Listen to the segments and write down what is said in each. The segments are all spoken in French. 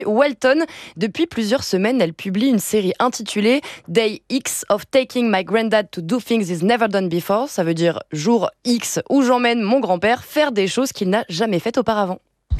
Walton. Depuis plusieurs semaines, elle publie une série intitulée Day X of Taking My Granddad to Do Things He's Never Done Before. Ça veut dire jour X où j'emmène mon grand-père faire des choses qu'il n'a jamais faites auparavant.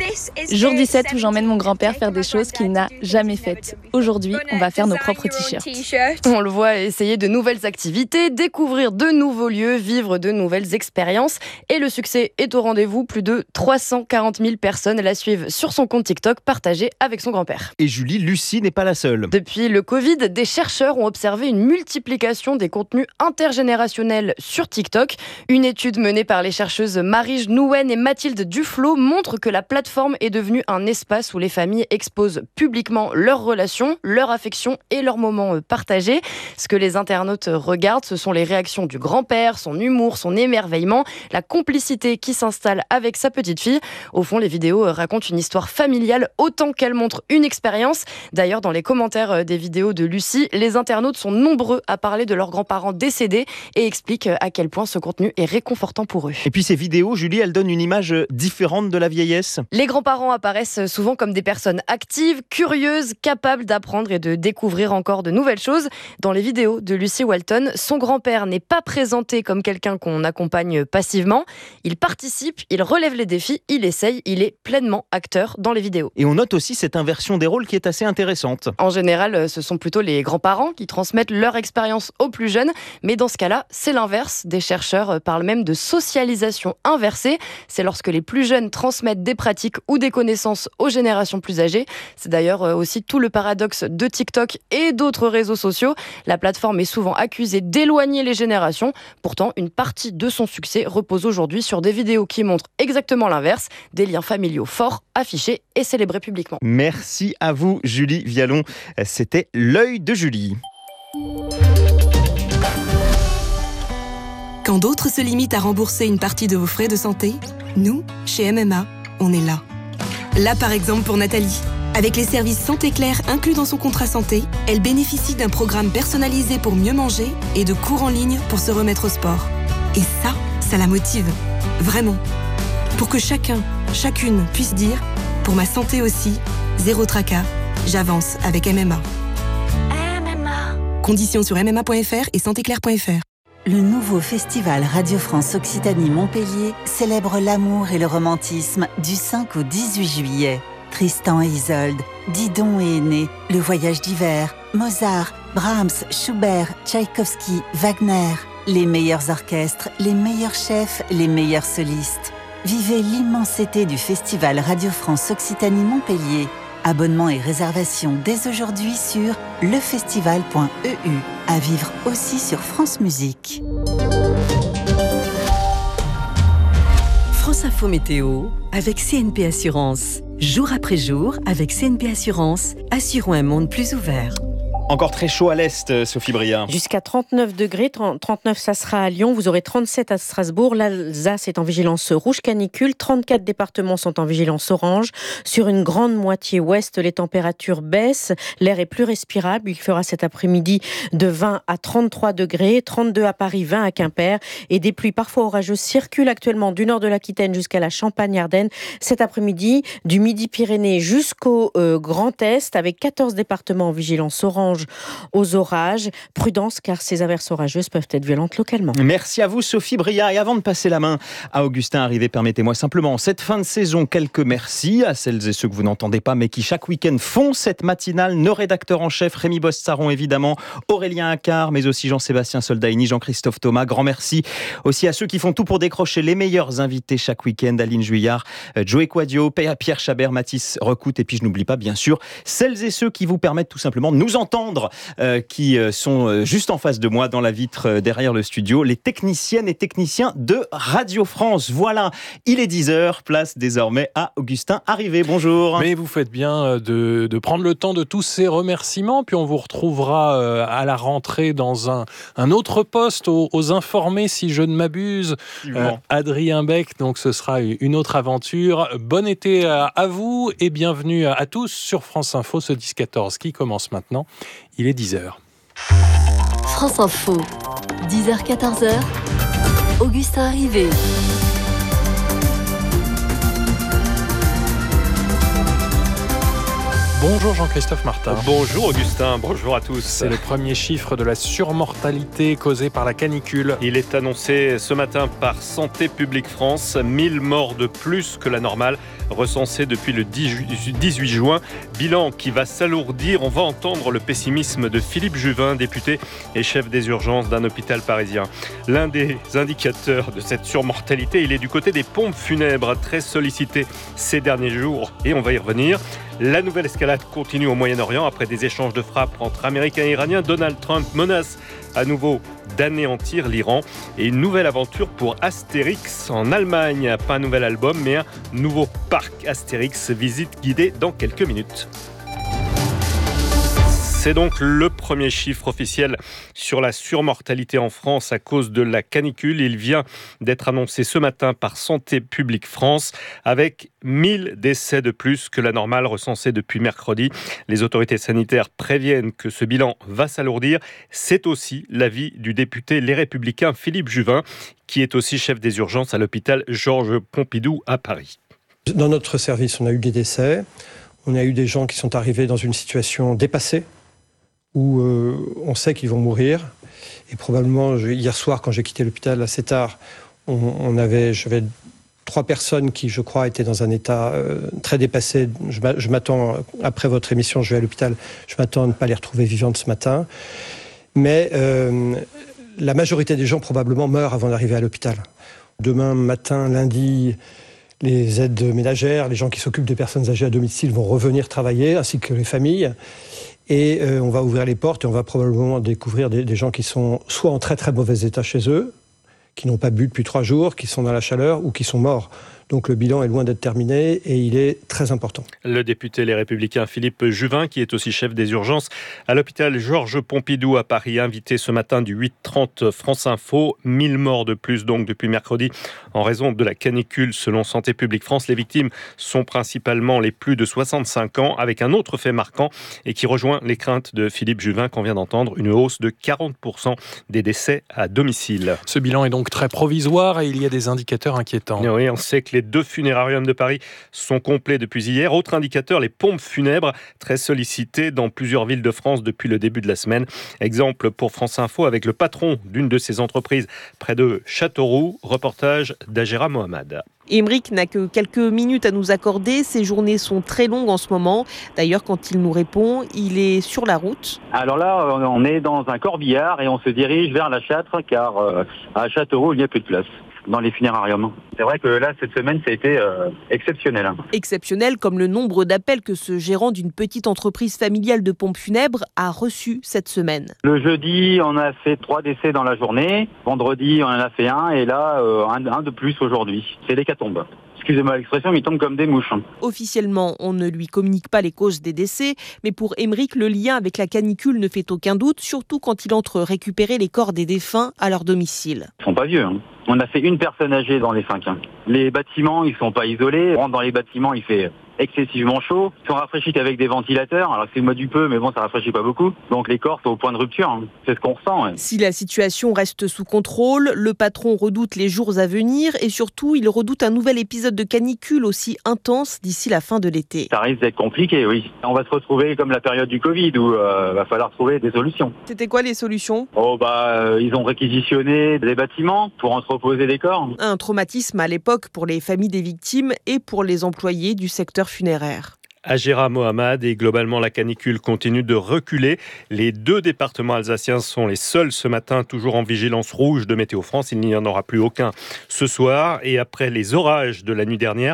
Jour 17 où j'emmène mon grand-père faire des choses qu'il n'a jamais faites. Aujourd'hui, on va faire nos propres t-shirts. On le voit essayer de nouvelles activités, découvrir de nouveaux lieux, vivre de nouvelles expériences. Et le succès est au rendez-vous. Plus de 340 000 personnes la suivent sur son compte TikTok partagé avec son grand-père. Et Lucie n'est pas la seule. Depuis le Covid, des chercheurs ont observé une multiplication des contenus intergénérationnels sur TikTok. Une étude menée par les chercheuses Marie Nouen et Mathilde Duflo montre que la plateforme est devenue un espace où les familles exposent publiquement leurs relations, leurs affections et leurs moments partagés. Ce que les internautes regardent, ce sont les réactions du grand-père, son humour, son émerveillement, la complicité qui s'installe avec sa petite fille. Au fond, les vidéos racontent une histoire familiale autant qu'elles montrent une expérience. D'ailleurs, dans les commentaires des vidéos de Lucie, les internautes sont nombreux à parler de leurs grands-parents décédés et expliquent à quel point ce contenu est réconfortant pour eux. Et puis ces vidéos, Julie, elles donnent une image différente de la vieillesse. Les grands-parents apparaissent souvent comme des personnes actives, curieuses, capables d'apprendre et de découvrir encore de nouvelles choses. Dans les vidéos de Lucy Walton, son grand-père n'est pas présenté comme quelqu'un qu'on accompagne passivement. Il participe, il relève les défis, il essaye, il est pleinement acteur dans les vidéos. Et on note aussi cette inversion des rôles qui est assez intéressante. En général, ce sont plutôt les grands-parents qui transmettent leur expérience aux plus jeunes. Mais dans ce cas-là, c'est l'inverse. Des chercheurs parlent même de socialisation inversée. C'est lorsque les plus jeunes transmettent des pratiques ou des connaissances aux générations plus âgées. C'est d'ailleurs aussi tout le paradoxe de TikTok et d'autres réseaux sociaux. La plateforme est souvent accusée d'éloigner les générations. Pourtant, une partie de son succès repose aujourd'hui sur des vidéos qui montrent exactement l'inverse, des liens familiaux forts, affichés et célébrés publiquement. Merci à vous, Julie Vialon. C'était l'œil de Julie. Quand d'autres se limitent à rembourser une partie de vos frais de santé, nous, chez MMA, on est là. Là, par exemple, pour Nathalie. Avec les services Santé Claire inclus dans son contrat santé, elle bénéficie d'un programme personnalisé pour mieux manger et de cours en ligne pour se remettre au sport. Et ça la motive. Vraiment. Pour que chacune puisse dire « Pour ma santé aussi, zéro tracas, j'avance avec MMA ». Conditions sur mma.fr et santéclaire.fr. Le nouveau festival Radio France Occitanie Montpellier célèbre l'amour et le romantisme du 5 au 18 juillet. Tristan et Isolde, Didon et Aîné, Le Voyage d'hiver, Mozart, Brahms, Schubert, Tchaïkovski, Wagner. Les meilleurs orchestres, les meilleurs chefs, les meilleurs solistes. Vivez l'immensité du festival Radio France Occitanie Montpellier. Abonnements et réservations dès aujourd'hui sur lefestival.eu. À vivre aussi sur France Musique. France Info Météo avec CNP Assurance. Jour après jour, avec CNP Assurance, assurons un monde plus ouvert. Encore très chaud à l'Est, Sophie Bria. Jusqu'à 39 degrés, 39 ça sera à Lyon, vous aurez 37 à Strasbourg, l'Alsace est en vigilance rouge canicule, 34 départements sont en vigilance orange. Sur une grande moitié ouest, les températures baissent, l'air est plus respirable, il fera cet après-midi de 20 à 33 degrés, 32 à Paris, 20 à Quimper, et des pluies parfois orageuses circulent actuellement du nord de l'Aquitaine jusqu'à la Champagne-Ardenne. Cet après-midi, du Midi-Pyrénées jusqu'au Grand Est, avec 14 départements en vigilance orange aux orages. Prudence, car ces averses orageuses peuvent être violentes localement. Merci à vous, Sophie Bria. Et avant de passer la main à Augustin Arrivé, permettez-moi simplement, cette fin de saison, quelques merci à celles et ceux que vous n'entendez pas, mais qui chaque week-end font cette matinale. Nos rédacteurs en chef, Rémi Bostaron évidemment, Aurélien Accard, mais aussi Jean-Sébastien Soldaini, Jean-Christophe Thomas. Grand merci aussi à ceux qui font tout pour décrocher les meilleurs invités chaque week-end. Aline Juillard, Joey Quadio, Pierre Chabert, Mathis Recoute. Et puis je n'oublie pas, bien sûr, celles et ceux qui vous permettent tout simplement de nous entendre, qui sont juste en face de moi dans la vitre derrière le studio, les techniciennes et techniciens de Radio France. Voilà, il est 10h, place désormais à Augustin Arrivé. Bonjour. Mais vous faites bien de prendre le temps de tous ces remerciements, puis on vous retrouvera à la rentrée dans un autre poste, aux informés si je ne m'abuse. Adrien Beck, donc ce sera une autre aventure. Bon été à vous et bienvenue à tous sur France Info, ce 10-14 qui commence maintenant. Il est 10h. France Info, 10h-14h, Augustin Arrivé. Bonjour Jean-Christophe Martin. Bonjour Augustin, bonjour à tous. C'est le premier chiffre de la surmortalité causée par la canicule. Il est annoncé ce matin par Santé publique France, 1000 morts de plus que la normale recensés depuis le 18 juin. Bilan qui va s'alourdir. On va entendre le pessimisme de Philippe Juvin, député et chef des urgences d'un hôpital parisien. L'un des indicateurs de cette surmortalité, il est du côté des pompes funèbres, très sollicitées ces derniers jours. Et on va y revenir. La nouvelle escalade continue au Moyen-Orient après des échanges de frappes entre Américains et Iraniens. Donald Trump menace à nouveau d'anéantir l'Iran. Et une nouvelle aventure pour Astérix en Allemagne. Pas un nouvel album, mais un nouveau parc Astérix. Visite guidée dans quelques minutes. C'est donc le premier chiffre officiel sur la surmortalité en France à cause de la canicule. Il vient d'être annoncé ce matin par Santé publique France avec 1000 décès de plus que la normale recensée depuis mercredi. Les autorités sanitaires préviennent que ce bilan va s'alourdir. C'est aussi l'avis du député Les Républicains Philippe Juvin, qui est aussi chef des urgences à l'hôpital Georges Pompidou à Paris. Dans notre service, on a eu des décès. On a eu des gens qui sont arrivés dans une situation dépassée, où on sait qu'ils vont mourir. Et probablement, hier soir, quand j'ai quitté l'hôpital assez tard, j'avais 3 personnes qui, je crois, étaient dans un état très dépassé. Je m'attends, après votre émission, je vais à l'hôpital, je m'attends à ne pas les retrouver vivantes ce matin. Mais la majorité des gens, probablement, meurent avant d'arriver à l'hôpital. Demain matin, lundi, les aides ménagères, les gens qui s'occupent des personnes âgées à domicile vont revenir travailler, ainsi que les familles. Et on va ouvrir les portes et on va probablement découvrir des gens qui sont soit en très très mauvais état chez eux, qui n'ont pas bu depuis 3 jours, qui sont dans la chaleur ou qui sont morts. Donc le bilan est loin d'être terminé et il est très important. Le député Les Républicains Philippe Juvin, qui est aussi chef des urgences à l'hôpital Georges Pompidou à Paris, invité ce matin du 8h30 France Info. 1000 morts de plus donc depuis mercredi en raison de la canicule selon Santé publique France. Les victimes sont principalement les plus de 65 ans, avec un autre fait marquant et qui rejoint les craintes de Philippe Juvin qu'on vient d'entendre, une hausse de 40% des décès à domicile. Ce bilan est donc très provisoire et il y a des indicateurs inquiétants. Oui, on sait que les 2 funérariums de Paris sont complets depuis hier. Autre indicateur, les pompes funèbres, très sollicitées dans plusieurs villes de France depuis le début de la semaine. Exemple pour France Info avec le patron d'une de ces entreprises près de Châteauroux. Reportage d'Ajera Mohamed. Émeric n'a que quelques minutes à nous accorder. Ses journées sont très longues en ce moment. D'ailleurs, quand il nous répond, il est sur la route. Alors là, on est dans un corbillard et on se dirige vers la Châtre car à Châteauroux, il n'y a plus de place dans les funérariums. C'est vrai que là, cette semaine, ça a été exceptionnel. Exceptionnel comme le nombre d'appels que ce gérant d'une petite entreprise familiale de pompes funèbres a reçu cette semaine. Le jeudi, on a fait 3 décès dans la journée. Vendredi, on en a fait 1 et là, un de plus aujourd'hui. C'est l'hécatombe. Excusez-moi l'expression, mais il tombe comme des mouches. Officiellement, on ne lui communique pas les causes des décès, mais pour Émeric, le lien avec la canicule ne fait aucun doute, surtout quand il entre récupérer les corps des défunts à leur domicile. Ils sont pas vieux. On a fait une personne âgée dans les 5. Les bâtiments, ils sont pas isolés. On rentre dans les bâtiments, il fait excessivement chaud. Ils sont rafraîchis qu'avec des ventilateurs. Alors c'est le mois du peu, mais bon, ça rafraîchit pas beaucoup. Donc les corps sont au point de rupture. C'est ce qu'on ressent. Si la situation reste sous contrôle, le patron redoute les jours à venir et surtout, il redoute un nouvel épisode de canicule aussi intense d'ici la fin de l'été. Ça risque d'être compliqué, oui. On va se retrouver comme la période du Covid où va falloir trouver des solutions. C'était quoi les solutions ? Ils ont réquisitionné des bâtiments pour entreposer des corps. Un traumatisme à l'époque pour les familles des victimes et pour les employés du secteur funéraire. Ajera Mohamed et globalement la canicule continue de reculer. Les 2 départements alsaciens sont les seuls ce matin toujours en vigilance rouge de Météo France. Il n'y en aura plus aucun ce soir. Et après les orages de la nuit dernière,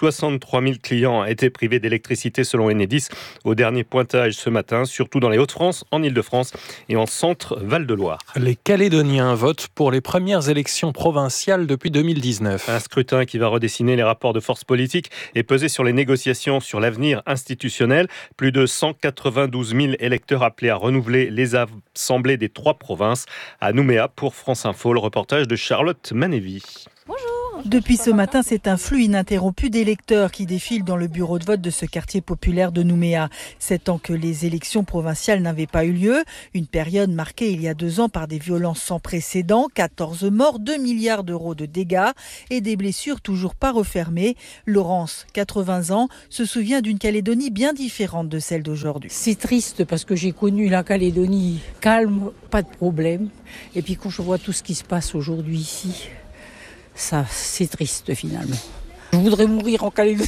63 000 clients étaient privés d'électricité selon Enedis. Au dernier pointage ce matin, surtout dans les Hauts-de-France, en Ile-de-France et en centre Val-de-Loire. Les Calédoniens votent pour les premières élections provinciales depuis 2019. Un scrutin qui va redessiner les rapports de force politique et peser sur les négociations sur l'avenir institutionnel. Plus de 192 000 électeurs appelés à renouveler les assemblées des 3 provinces. À Nouméa, pour France Info, le reportage de Charlotte Manévy. Bonjour. Depuis ce matin, c'est un flux ininterrompu d'électeurs qui défilent dans le bureau de vote de ce quartier populaire de Nouméa. 7 ans que les élections provinciales n'avaient pas eu lieu, une période marquée il y a 2 ans par des violences sans précédent, 14 morts, 2 milliards d'euros de dégâts et des blessures toujours pas refermées. Laurence, 80 ans, se souvient d'une Calédonie bien différente de celle d'aujourd'hui. C'est triste parce que j'ai connu la Calédonie calme, pas de problème. Et puis quand je vois tout ce qui se passe aujourd'hui ici, ça, c'est triste finalement. Je voudrais mourir en Calédonie.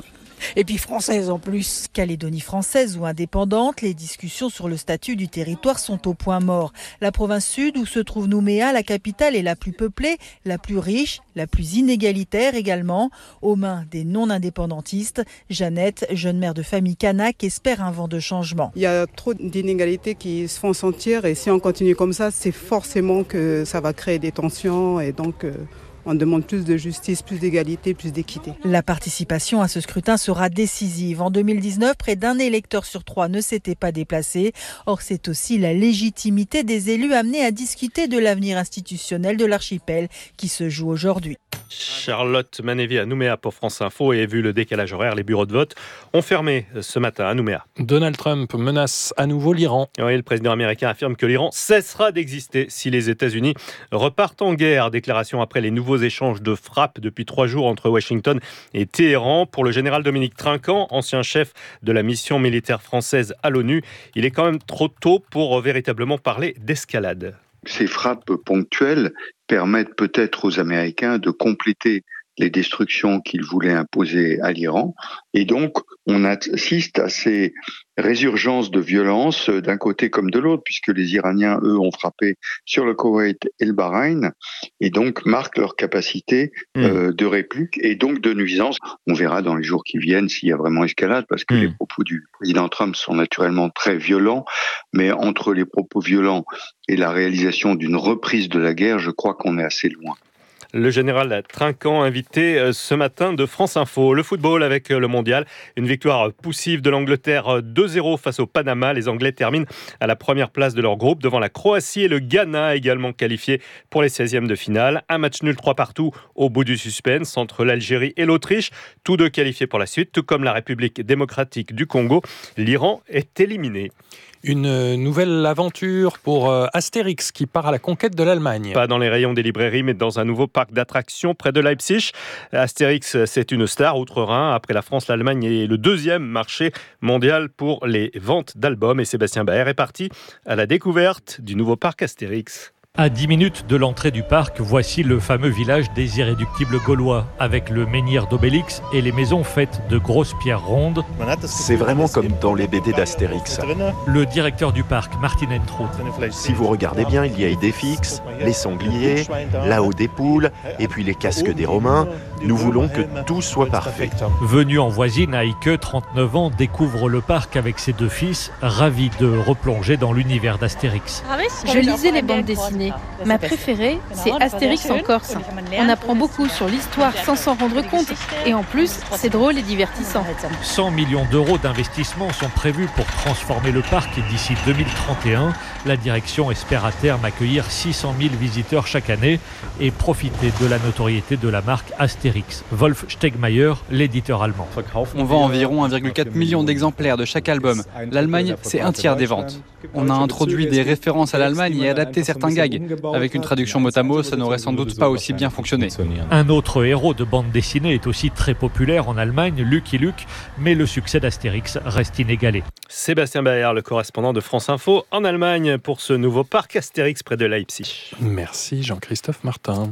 Et puis française en plus. Calédonie française ou indépendante, les discussions sur le statut du territoire sont au point mort. La province sud où se trouve Nouméa, la capitale, est la plus peuplée, la plus riche, la plus inégalitaire également. Aux mains des non-indépendantistes, Jeannette, jeune mère de famille kanak, espère un vent de changement. Il y a trop d'inégalités qui se font sentir et si on continue comme ça, c'est forcément que ça va créer des tensions et donc... On demande plus de justice, plus d'égalité, plus d'équité. La participation à ce scrutin sera décisive. En 2019, près d'un électeur sur 3 ne s'était pas déplacé. Or, c'est aussi la légitimité des élus amenés à discuter de l'avenir institutionnel de l'archipel qui se joue aujourd'hui. Charlotte Manévi à Nouméa pour France Info et vu le décalage horaire, les bureaux de vote ont fermé ce matin à Nouméa. Donald Trump menace à nouveau l'Iran. Oui, le président américain affirme que l'Iran cessera d'exister si les États-Unis repartent en guerre. Déclaration après les nouveaux échanges de frappes depuis 3 jours entre Washington et Téhéran. Pour le général Dominique Trinquant, ancien chef de la mission militaire française à l'ONU, il est quand même trop tôt pour véritablement parler d'escalade. Ces frappes ponctuelles permettent peut-être aux Américains de compléter les destructions qu'ils voulaient imposer à l'Iran. Et donc, on assiste à ces résurgences de violence d'un côté comme de l'autre, puisque les Iraniens, eux, ont frappé sur le Koweït et le Bahreïn, et donc marquent leur capacité de réplique et donc de nuisance. On verra dans les jours qui viennent s'il y a vraiment escalade, parce que les propos du président Trump sont naturellement très violents, mais entre les propos violents et la réalisation d'une reprise de la guerre, je crois qu'on est assez loin. Le général Trinquant, invité ce matin de France Info. Le football avec le mondial. Une victoire poussive de l'Angleterre 2-0 face au Panama. Les Anglais terminent à la première place de leur groupe devant la Croatie et le Ghana, également qualifié pour les 16e de finale. Un match nul 3-3 au bout du suspense entre l'Algérie et l'Autriche. Tous deux qualifiés pour la suite, tout comme la République démocratique du Congo. L'Iran est éliminé. Une nouvelle aventure pour Astérix qui part à la conquête de l'Allemagne. Pas dans les rayons des librairies, mais dans un nouveau parc d'attractions près de Leipzig. Astérix, c'est une star outre-Rhin. Après la France, l'Allemagne est le 2e marché mondial pour les ventes d'albums. Et Sébastien Baer est parti à la découverte du nouveau parc Astérix. À 10 minutes de l'entrée du parc, voici le fameux village des irréductibles gaulois, avec le menhir d'Obélix et les maisons faites de grosses pierres rondes. C'est vraiment comme dans les BD d'Astérix. Le directeur du parc, Martin Entrout. Si vous regardez bien, il y a Idéfix, les sangliers, là-haut des poules, et puis les casques des Romains. Nous voulons que tout soit parfait. Venu en voisine, Heike, 39 ans, découvre le parc avec ses 2 fils, ravis de replonger dans l'univers d'Astérix. Je lisais les bandes dessinées. Ma préférée, c'est Astérix en Corse. On apprend beaucoup sur l'histoire sans s'en rendre compte. Et en plus, c'est drôle et divertissant. 100 millions d'euros d'investissement sont prévus pour transformer le parc d'ici 2031. La direction espère à terme accueillir 600 000 visiteurs chaque année et profiter de la notoriété de la marque Astérix. Wolf Stegmaier, l'éditeur allemand. On vend environ 1,4 million d'exemplaires de chaque album. L'Allemagne, c'est un tiers des ventes. On a introduit des références à l'Allemagne et adapté certains gags. Avec une traduction mot à mot, ça n'aurait sans doute pas aussi bien fonctionné. Un autre héros de bande dessinée est aussi très populaire en Allemagne, Lucky Luke, mais le succès d'Astérix reste inégalé. Sébastien Baer, le correspondant de France Info en Allemagne pour ce nouveau parc Astérix près de Leipzig. Merci Jean-Christophe Martin.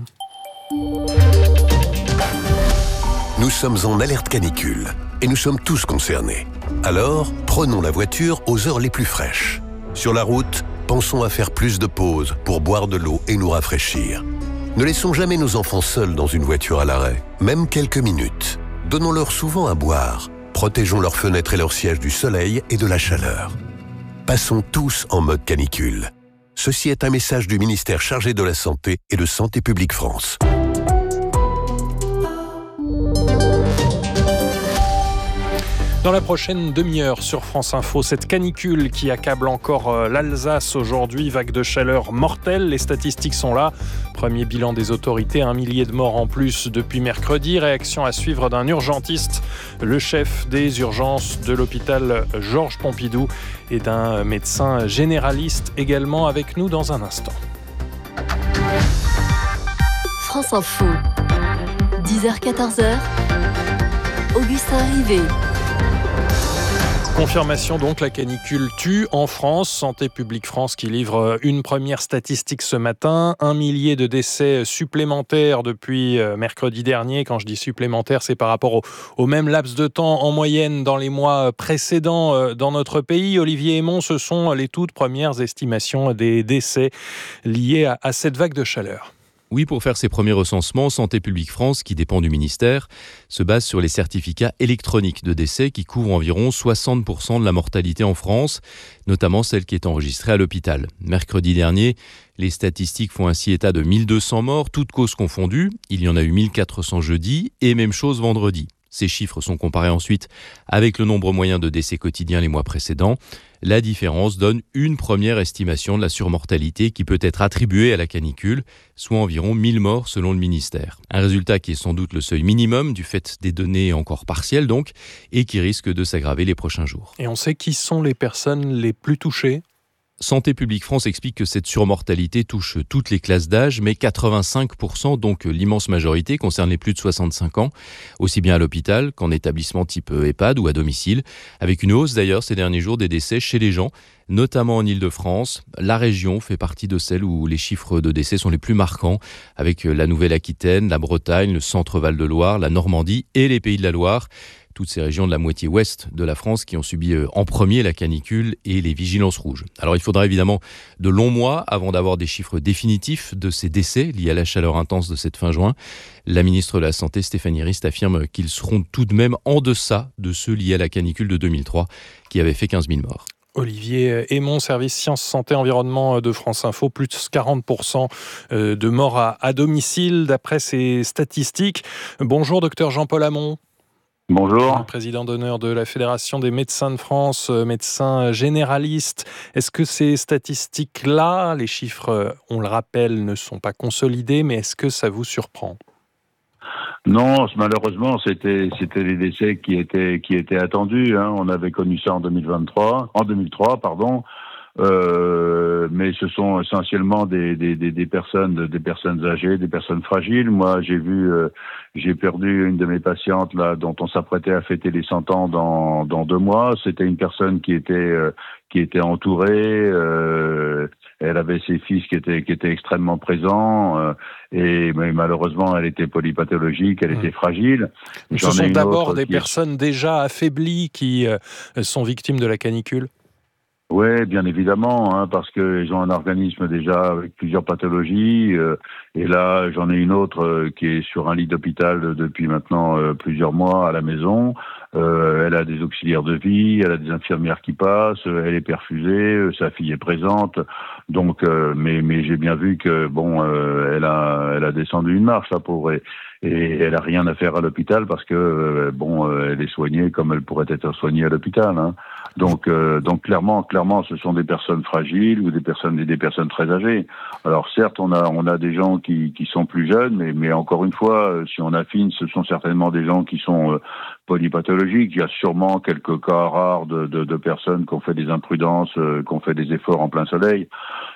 Nous sommes en alerte canicule et nous sommes tous concernés. Alors, prenons la voiture aux heures les plus fraîches. Sur la route, pensons à faire plus de pauses pour boire de l'eau et nous rafraîchir. Ne laissons jamais nos enfants seuls dans une voiture à l'arrêt, même quelques minutes. Donnons-leur souvent à boire. Protégeons leurs fenêtres et leurs sièges du soleil et de la chaleur. Passons tous en mode canicule. Ceci est un message du ministère chargé de la Santé et de Santé publique France. Dans la prochaine demi-heure sur France Info, cette canicule qui accable encore l'Alsace aujourd'hui, vague de chaleur mortelle, les statistiques sont là. Premier bilan des autorités, 1 millier de morts en plus depuis mercredi. Réaction à suivre d'un urgentiste, le chef des urgences de l'hôpital Georges Pompidou et d'un médecin généraliste également avec nous dans un instant. France Info, 10h-14h, Augustin Rivet. Confirmation donc, la canicule tue en France. Santé publique France qui livre une première statistique ce matin. 1 millier de décès supplémentaires depuis mercredi dernier. Quand je dis supplémentaires, c'est par rapport au même laps de temps en moyenne dans les mois précédents dans notre pays. Olivier Hémon, ce sont les toutes premières estimations des décès liés à cette vague de chaleur. Oui, pour faire ses premiers recensements, Santé publique France, qui dépend du ministère, se base sur les certificats électroniques de décès qui couvrent environ 60% de la mortalité en France, notamment celle qui est enregistrée à l'hôpital. Mercredi dernier, les statistiques font ainsi état de 1200 morts, toutes causes confondues. Il y en a eu 1400 jeudi et même chose vendredi. Ces chiffres sont comparés ensuite avec le nombre moyen de décès quotidiens les mois précédents. La différence donne une première estimation de la surmortalité qui peut être attribuée à la canicule, soit environ 1000 morts selon le ministère. Un résultat qui est sans doute le seuil minimum du fait des données encore partielles donc, et qui risque de s'aggraver les prochains jours. Et on sait qui sont les personnes les plus touchées ? Santé publique France explique que cette surmortalité touche toutes les classes d'âge, mais 85%, donc l'immense majorité, concerne les plus de 65 ans, aussi bien à l'hôpital qu'en établissement type EHPAD ou à domicile, avec une hausse d'ailleurs ces derniers jours des décès chez les gens, notamment en Île-de-France. La région fait partie de celles où les chiffres de décès sont les plus marquants, avec la Nouvelle-Aquitaine, la Bretagne, le Centre-Val de Loire, la Normandie et les Pays de la Loire. Toutes ces régions de la moitié ouest de la France qui ont subi en premier la canicule et les vigilances rouges. Alors il faudra évidemment de longs mois avant d'avoir des chiffres définitifs de ces décès liés à la chaleur intense de cette fin juin. La ministre de la Santé, Stéphanie Rist, affirme qu'ils seront tout de même en deçà de ceux liés à la canicule de 2003 qui avait fait 15 000 morts. Olivier Hémon, service Sciences, Santé, Environnement de France Info, plus de 40% de morts à domicile d'après ces statistiques. Bonjour docteur Jean-Paul Hamon. Bonjour. Président d'honneur de la Fédération des médecins de France, médecin généraliste. Est-ce que ces statistiques-là, les chiffres, on le rappelle, ne sont pas consolidés, mais est-ce que ça vous surprend ? Non, malheureusement, c'était les décès qui étaient attendus. On avait connu ça en 2003, mais ce sont essentiellement des personnes âgées, des personnes fragiles. Moi, j'ai perdu une de mes patientes là, dont on s'apprêtait à fêter les 100 ans dans 2 mois. C'était une personne qui était entourée. Elle avait ses fils qui étaient extrêmement présents, mais malheureusement, elle était polypathologique, elle était fragile. Ce sont d'abord des personnes déjà affaiblies qui sont victimes de la canicule ? Oui, bien évidemment, parce qu'ils ont un organisme déjà avec plusieurs pathologies. Et là, j'en ai une autre qui est sur un lit d'hôpital depuis maintenant plusieurs mois à la maison. Elle a des auxiliaires de vie, elle a des infirmières qui passent, elle est perfusée, sa fille est présente. Donc, mais j'ai bien vu que elle a descendu une marche, la pauvre, et elle a rien à faire à l'hôpital parce que elle est soignée comme elle pourrait être soignée à l'hôpital. Donc clairement, ce sont des personnes fragiles ou des personnes très âgées. Alors certes, on a des gens qui sont plus jeunes, mais encore une fois, si on affine, ce sont certainement des gens qui sont polypathologiques. Il y a sûrement quelques cas rares de personnes qui ont fait des imprudences, qui ont fait des efforts en plein soleil.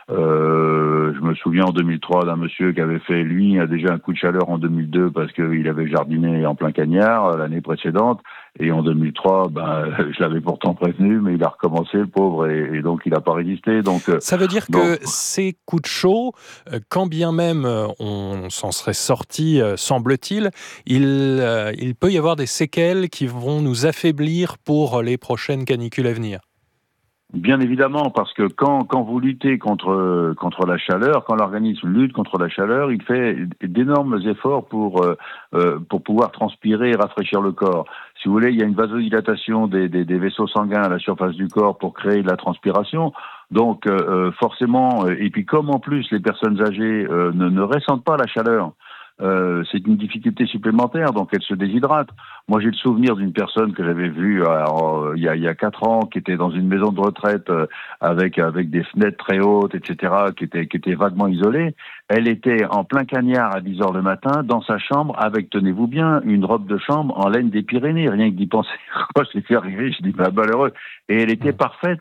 Je me souviens en 2003 d'un monsieur qui avait fait, lui, déjà un coup de chaleur en 2002 parce qu'il avait jardiné en plein cagnard l'année précédente. Et en 2003, je l'avais pourtant prévenu, mais il a recommencé, le pauvre, et donc il n'a pas résisté. Donc, ça veut dire que ces coups de chaud, quand bien même on s'en serait sorti, semble-t-il, il peut y avoir des séquelles qui vont nous affaiblir pour les prochaines canicules à venir. Bien évidemment, parce que quand vous luttez contre la chaleur, quand l'organisme lutte contre la chaleur, il fait d'énormes efforts pour pouvoir transpirer et rafraîchir le corps. Si vous voulez, il y a une vasodilatation des vaisseaux sanguins à la surface du corps pour créer de la transpiration. Donc forcément, et puis comme en plus les personnes âgées ne ressentent pas la chaleur, c'est une difficulté supplémentaire, donc elle se déshydrate. Moi, j'ai le souvenir d'une personne que j'avais vue il y a 4 ans, qui était dans une maison de retraite avec des fenêtres très hautes, etc., qui était vaguement isolée. Elle était en plein cagnard à 10 heures le matin, dans sa chambre, avec, tenez-vous bien, une robe de chambre en laine des Pyrénées. Rien que d'y penser, moi, je l'ai fait arriver, je dis, malheureux. Et elle était parfaite.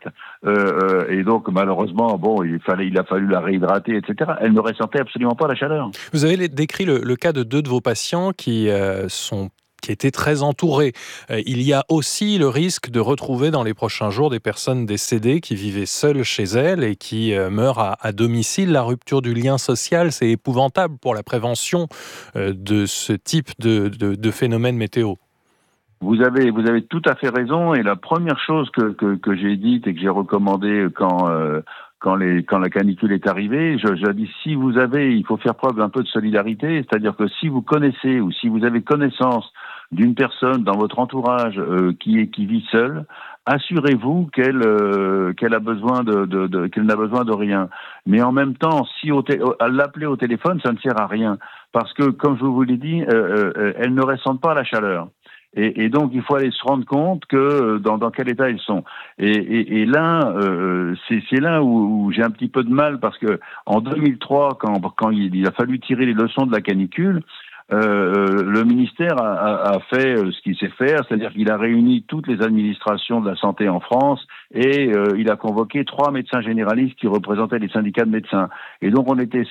Et donc, malheureusement, bon, il a fallu la réhydrater, etc. Elle ne ressentait absolument pas la chaleur. Vous avez décrit le cas de 2 de vos patients qui étaient très entourés. Il y a aussi le risque de retrouver dans les prochains jours des personnes décédées qui vivaient seules chez elles et qui meurent à domicile. La rupture du lien social, c'est épouvantable pour la prévention de ce type de phénomène météo. Vous avez tout à fait raison, et la première chose que j'ai dite et que j'ai recommandé quand la canicule est arrivée, j'ai dit, il faut faire preuve d'un peu de solidarité, c'est-à-dire que si vous connaissez ou si vous avez connaissance d'une personne dans votre entourage qui vit seule, assurez-vous qu'elle n'a besoin de rien. Mais en même temps, l'appeler au téléphone, ça ne sert à rien, parce que, comme je vous l'ai dit, elle ne ressent pas la chaleur. Et donc, il faut aller se rendre compte que dans quel état ils sont. Et là, c'est là où j'ai un petit peu de mal, parce que en 2003, quand il a fallu tirer les leçons de la canicule, le ministère a fait ce qu'il sait faire, c'est-à-dire qu'il a réuni toutes les administrations de la santé en France et il a convoqué 3 médecins généralistes qui représentaient les syndicats de médecins. Et donc on était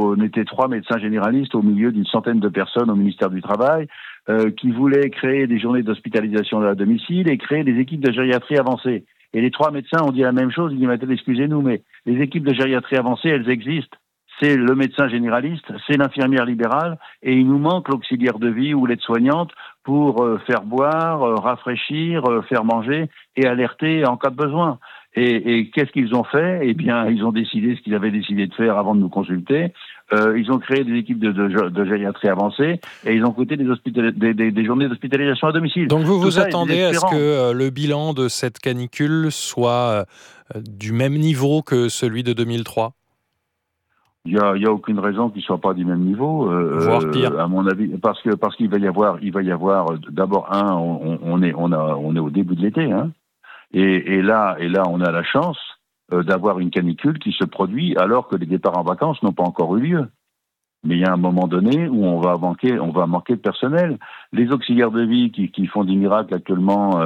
3 médecins généralistes au milieu d'une centaine de personnes au ministère du Travail qui voulaient créer des journées d'hospitalisation à domicile et créer des équipes de gériatrie avancée. Et les 3 médecins ont dit la même chose, ils disent, mais excusez-nous, mais les équipes de gériatrie avancée, elles existent. C'est le médecin généraliste, c'est l'infirmière libérale, et il nous manque l'auxiliaire de vie ou l'aide-soignante pour faire boire, rafraîchir, faire manger et alerter en cas de besoin. Et qu'est-ce qu'ils ont fait ? Eh bien, ils ont décidé ce qu'ils avaient décidé de faire avant de nous consulter. Ils ont créé des équipes de gériatrie avancée et ils ont coûté des journées d'hospitalisation à domicile. Donc vous attendez à ce que le bilan de cette canicule soit du même niveau que celui de 2003 ? Il y a aucune raison qu'il soit pas du même niveau, voire pire. À mon avis, parce qu'il va y avoir d'abord on est au début de l'été, hein, et là on a la chance d'avoir une canicule qui se produit alors que les départs en vacances n'ont pas encore eu lieu. Mais il y a un moment donné où on va manquer de personnel. Les auxiliaires de vie qui font des miracles actuellement,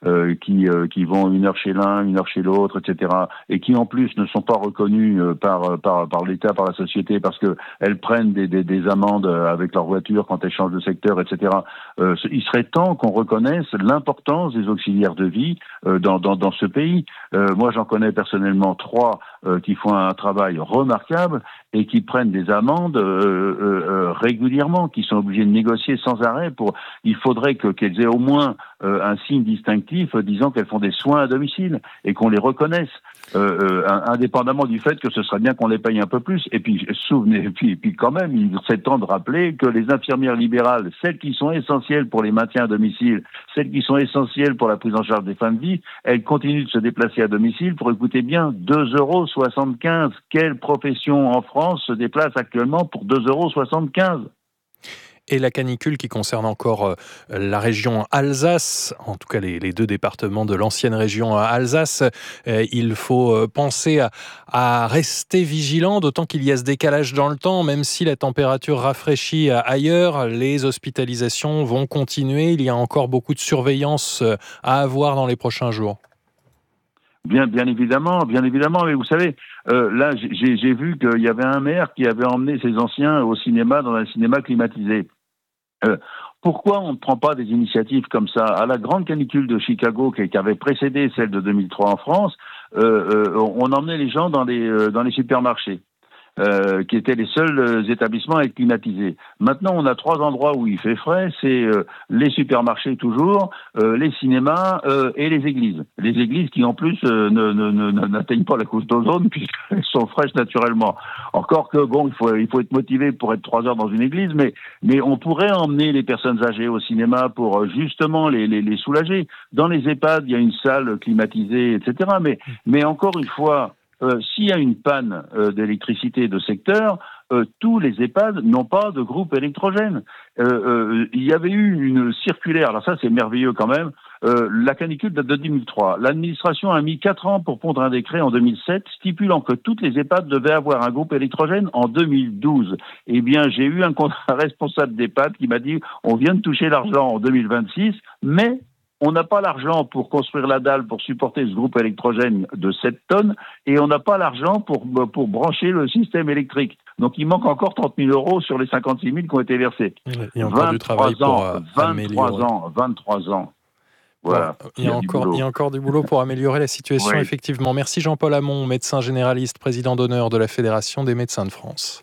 qui vont 1 heure chez l'un, 1 heure chez l'autre, etc., et qui en plus ne sont pas reconnus par l'État, par la société, parce que elles prennent des amendes avec leur voiture quand elles changent de secteur, etc. Il serait temps qu'on reconnaisse l'importance des auxiliaires de vie dans ce pays. Moi, j'en connais personnellement 3 qui font un travail remarquable et qui prennent des amendes régulièrement, qui sont obligés de négocier sans arrêt il faudrait qu'elles aient au moins un signe distinctif disant qu'elles font des soins à domicile et qu'on les reconnaisse, indépendamment du fait que ce serait bien qu'on les paye un peu plus. Et puis, puis quand même, il serait temps de rappeler que les infirmières libérales, celles qui sont essentielles pour les maintiens à domicile, celles qui sont essentielles pour la prise en charge des fins de vie, elles continuent de se déplacer à domicile pour, écoutez bien, 2,75 €. Quelle profession en France se déplace actuellement pour 2,75 €? Et la canicule qui concerne encore la région Alsace, en tout cas les 2 départements de l'ancienne région Alsace, il faut penser à rester vigilant, d'autant qu'il y a ce décalage dans le temps, même si la température rafraîchit ailleurs, les hospitalisations vont continuer, il y a encore beaucoup de surveillance à avoir dans les prochains jours. Bien évidemment, mais vous savez, là j'ai vu qu'il y avait un maire qui avait emmené ses anciens au cinéma, dans un cinéma climatisé. Pourquoi on ne prend pas des initiatives comme ça ? À la grande canicule de Chicago qui avait précédé celle de 2003 en France, on emmenait les gens dans les supermarchés. Qui étaient les seuls établissements à être climatisés. Maintenant, on a 3 endroits où il fait frais, c'est les supermarchés toujours, les cinémas et les églises. Les églises qui, en plus, n'atteignent pas la couche d'ozone puisqu'elles sont fraîches naturellement. Encore que, bon, il faut être motivé pour être 3 heures dans une église, mais on pourrait emmener les personnes âgées au cinéma pour justement les soulager. Dans les EHPAD, il y a une salle climatisée, etc. Mais encore une fois, s'il y a une panne d'électricité de secteur, tous les EHPAD n'ont pas de groupe électrogène. Il y avait eu une circulaire, alors ça c'est merveilleux quand même, la canicule date de 2003. L'administration a mis 4 ans pour pondre un décret en 2007 stipulant que toutes les EHPAD devaient avoir un groupe électrogène en 2012. Eh bien, j'ai eu un responsable d'EHPAD qui m'a dit on vient de toucher l'argent en 2026, mais on n'a pas l'argent pour construire la dalle pour supporter ce groupe électrogène de 7 tonnes et on n'a pas l'argent pour brancher le système électrique. Donc il manque encore 30 000 euros sur les 56 000 qui ont été versés. Il y a encore du travail pour améliorer. 23 ans. Voilà. Bon, il y a encore du boulot pour améliorer la situation, oui. Effectivement. Merci Jean-Paul Hamon, médecin généraliste, président d'honneur de la Fédération des médecins de France.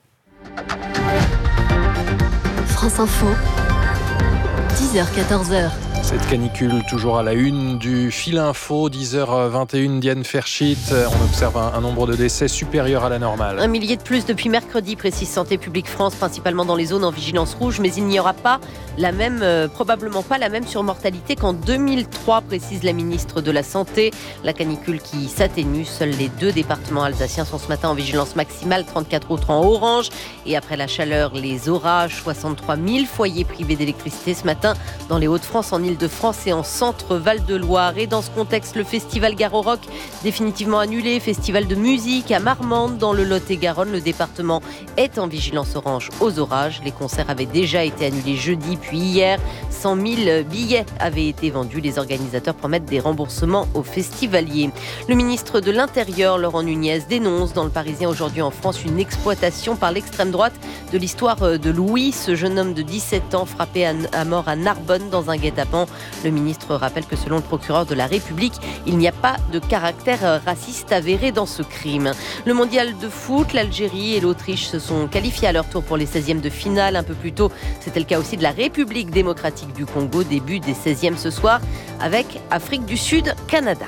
France Info, 10h-14h. Cette canicule toujours à la une du fil info, 10h21, Diane Ferchit. On observe un nombre de décès supérieur à la normale. 1 millier de plus depuis mercredi, précise Santé publique France, principalement dans les zones en vigilance rouge. Mais il n'y aura pas probablement pas la même surmortalité qu'en 2003, précise la ministre de la Santé. La canicule qui s'atténue, seuls les 2 départements alsaciens sont ce matin en vigilance maximale, 34 autres en orange. Et après la chaleur, les orages, 63 000 foyers privés d'électricité ce matin dans les Hauts-de-France, en Île-de-France et en centre Val-de-Loire. Et dans ce contexte, le festival Garo-Rock définitivement annulé. Festival de musique à Marmande dans le Lot-et-Garonne. Le département est en vigilance orange aux orages. Les concerts avaient déjà été annulés jeudi puis hier. 100 000 billets avaient été vendus. Les organisateurs promettent des remboursements aux festivaliers. Le ministre de l'Intérieur, Laurent Nunez, dénonce dans Le Parisien aujourd'hui en France une exploitation par l'extrême droite de l'histoire de Louis, ce jeune homme de 17 ans frappé à mort à Narbonne dans un guet-apens. Le ministre rappelle que selon le procureur de la République, il n'y a pas de caractère raciste avéré dans ce crime. Le mondial de foot, l'Algérie et l'Autriche se sont qualifiés à leur tour pour les 16e de finale. Un peu plus tôt, c'était le cas aussi de la République démocratique du Congo, début des 16e ce soir avec Afrique du Sud, Canada.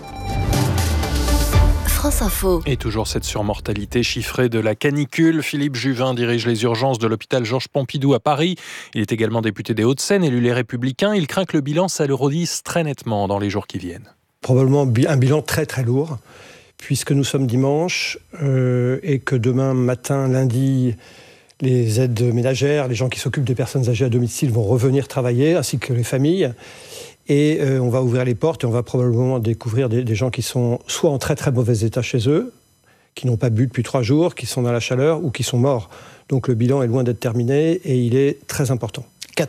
France Info. Et toujours cette surmortalité chiffrée de la canicule. Philippe Juvin dirige les urgences de l'hôpital Georges Pompidou à Paris. Il est également député des Hauts-de-Seine, élu Les Républicains. Il craint que le bilan s'alourdisse très nettement dans les jours qui viennent. Probablement un bilan très très lourd, puisque nous sommes dimanche et que demain matin, lundi, les aides ménagères, les gens qui s'occupent des personnes âgées à domicile vont revenir travailler, ainsi que les familles. Et on va ouvrir les portes et on va probablement découvrir des gens qui sont soit en très très mauvais état chez eux, qui n'ont pas bu depuis 3 jours, qui sont dans la chaleur ou qui sont morts. Donc le bilan est loin d'être terminé et il est très important.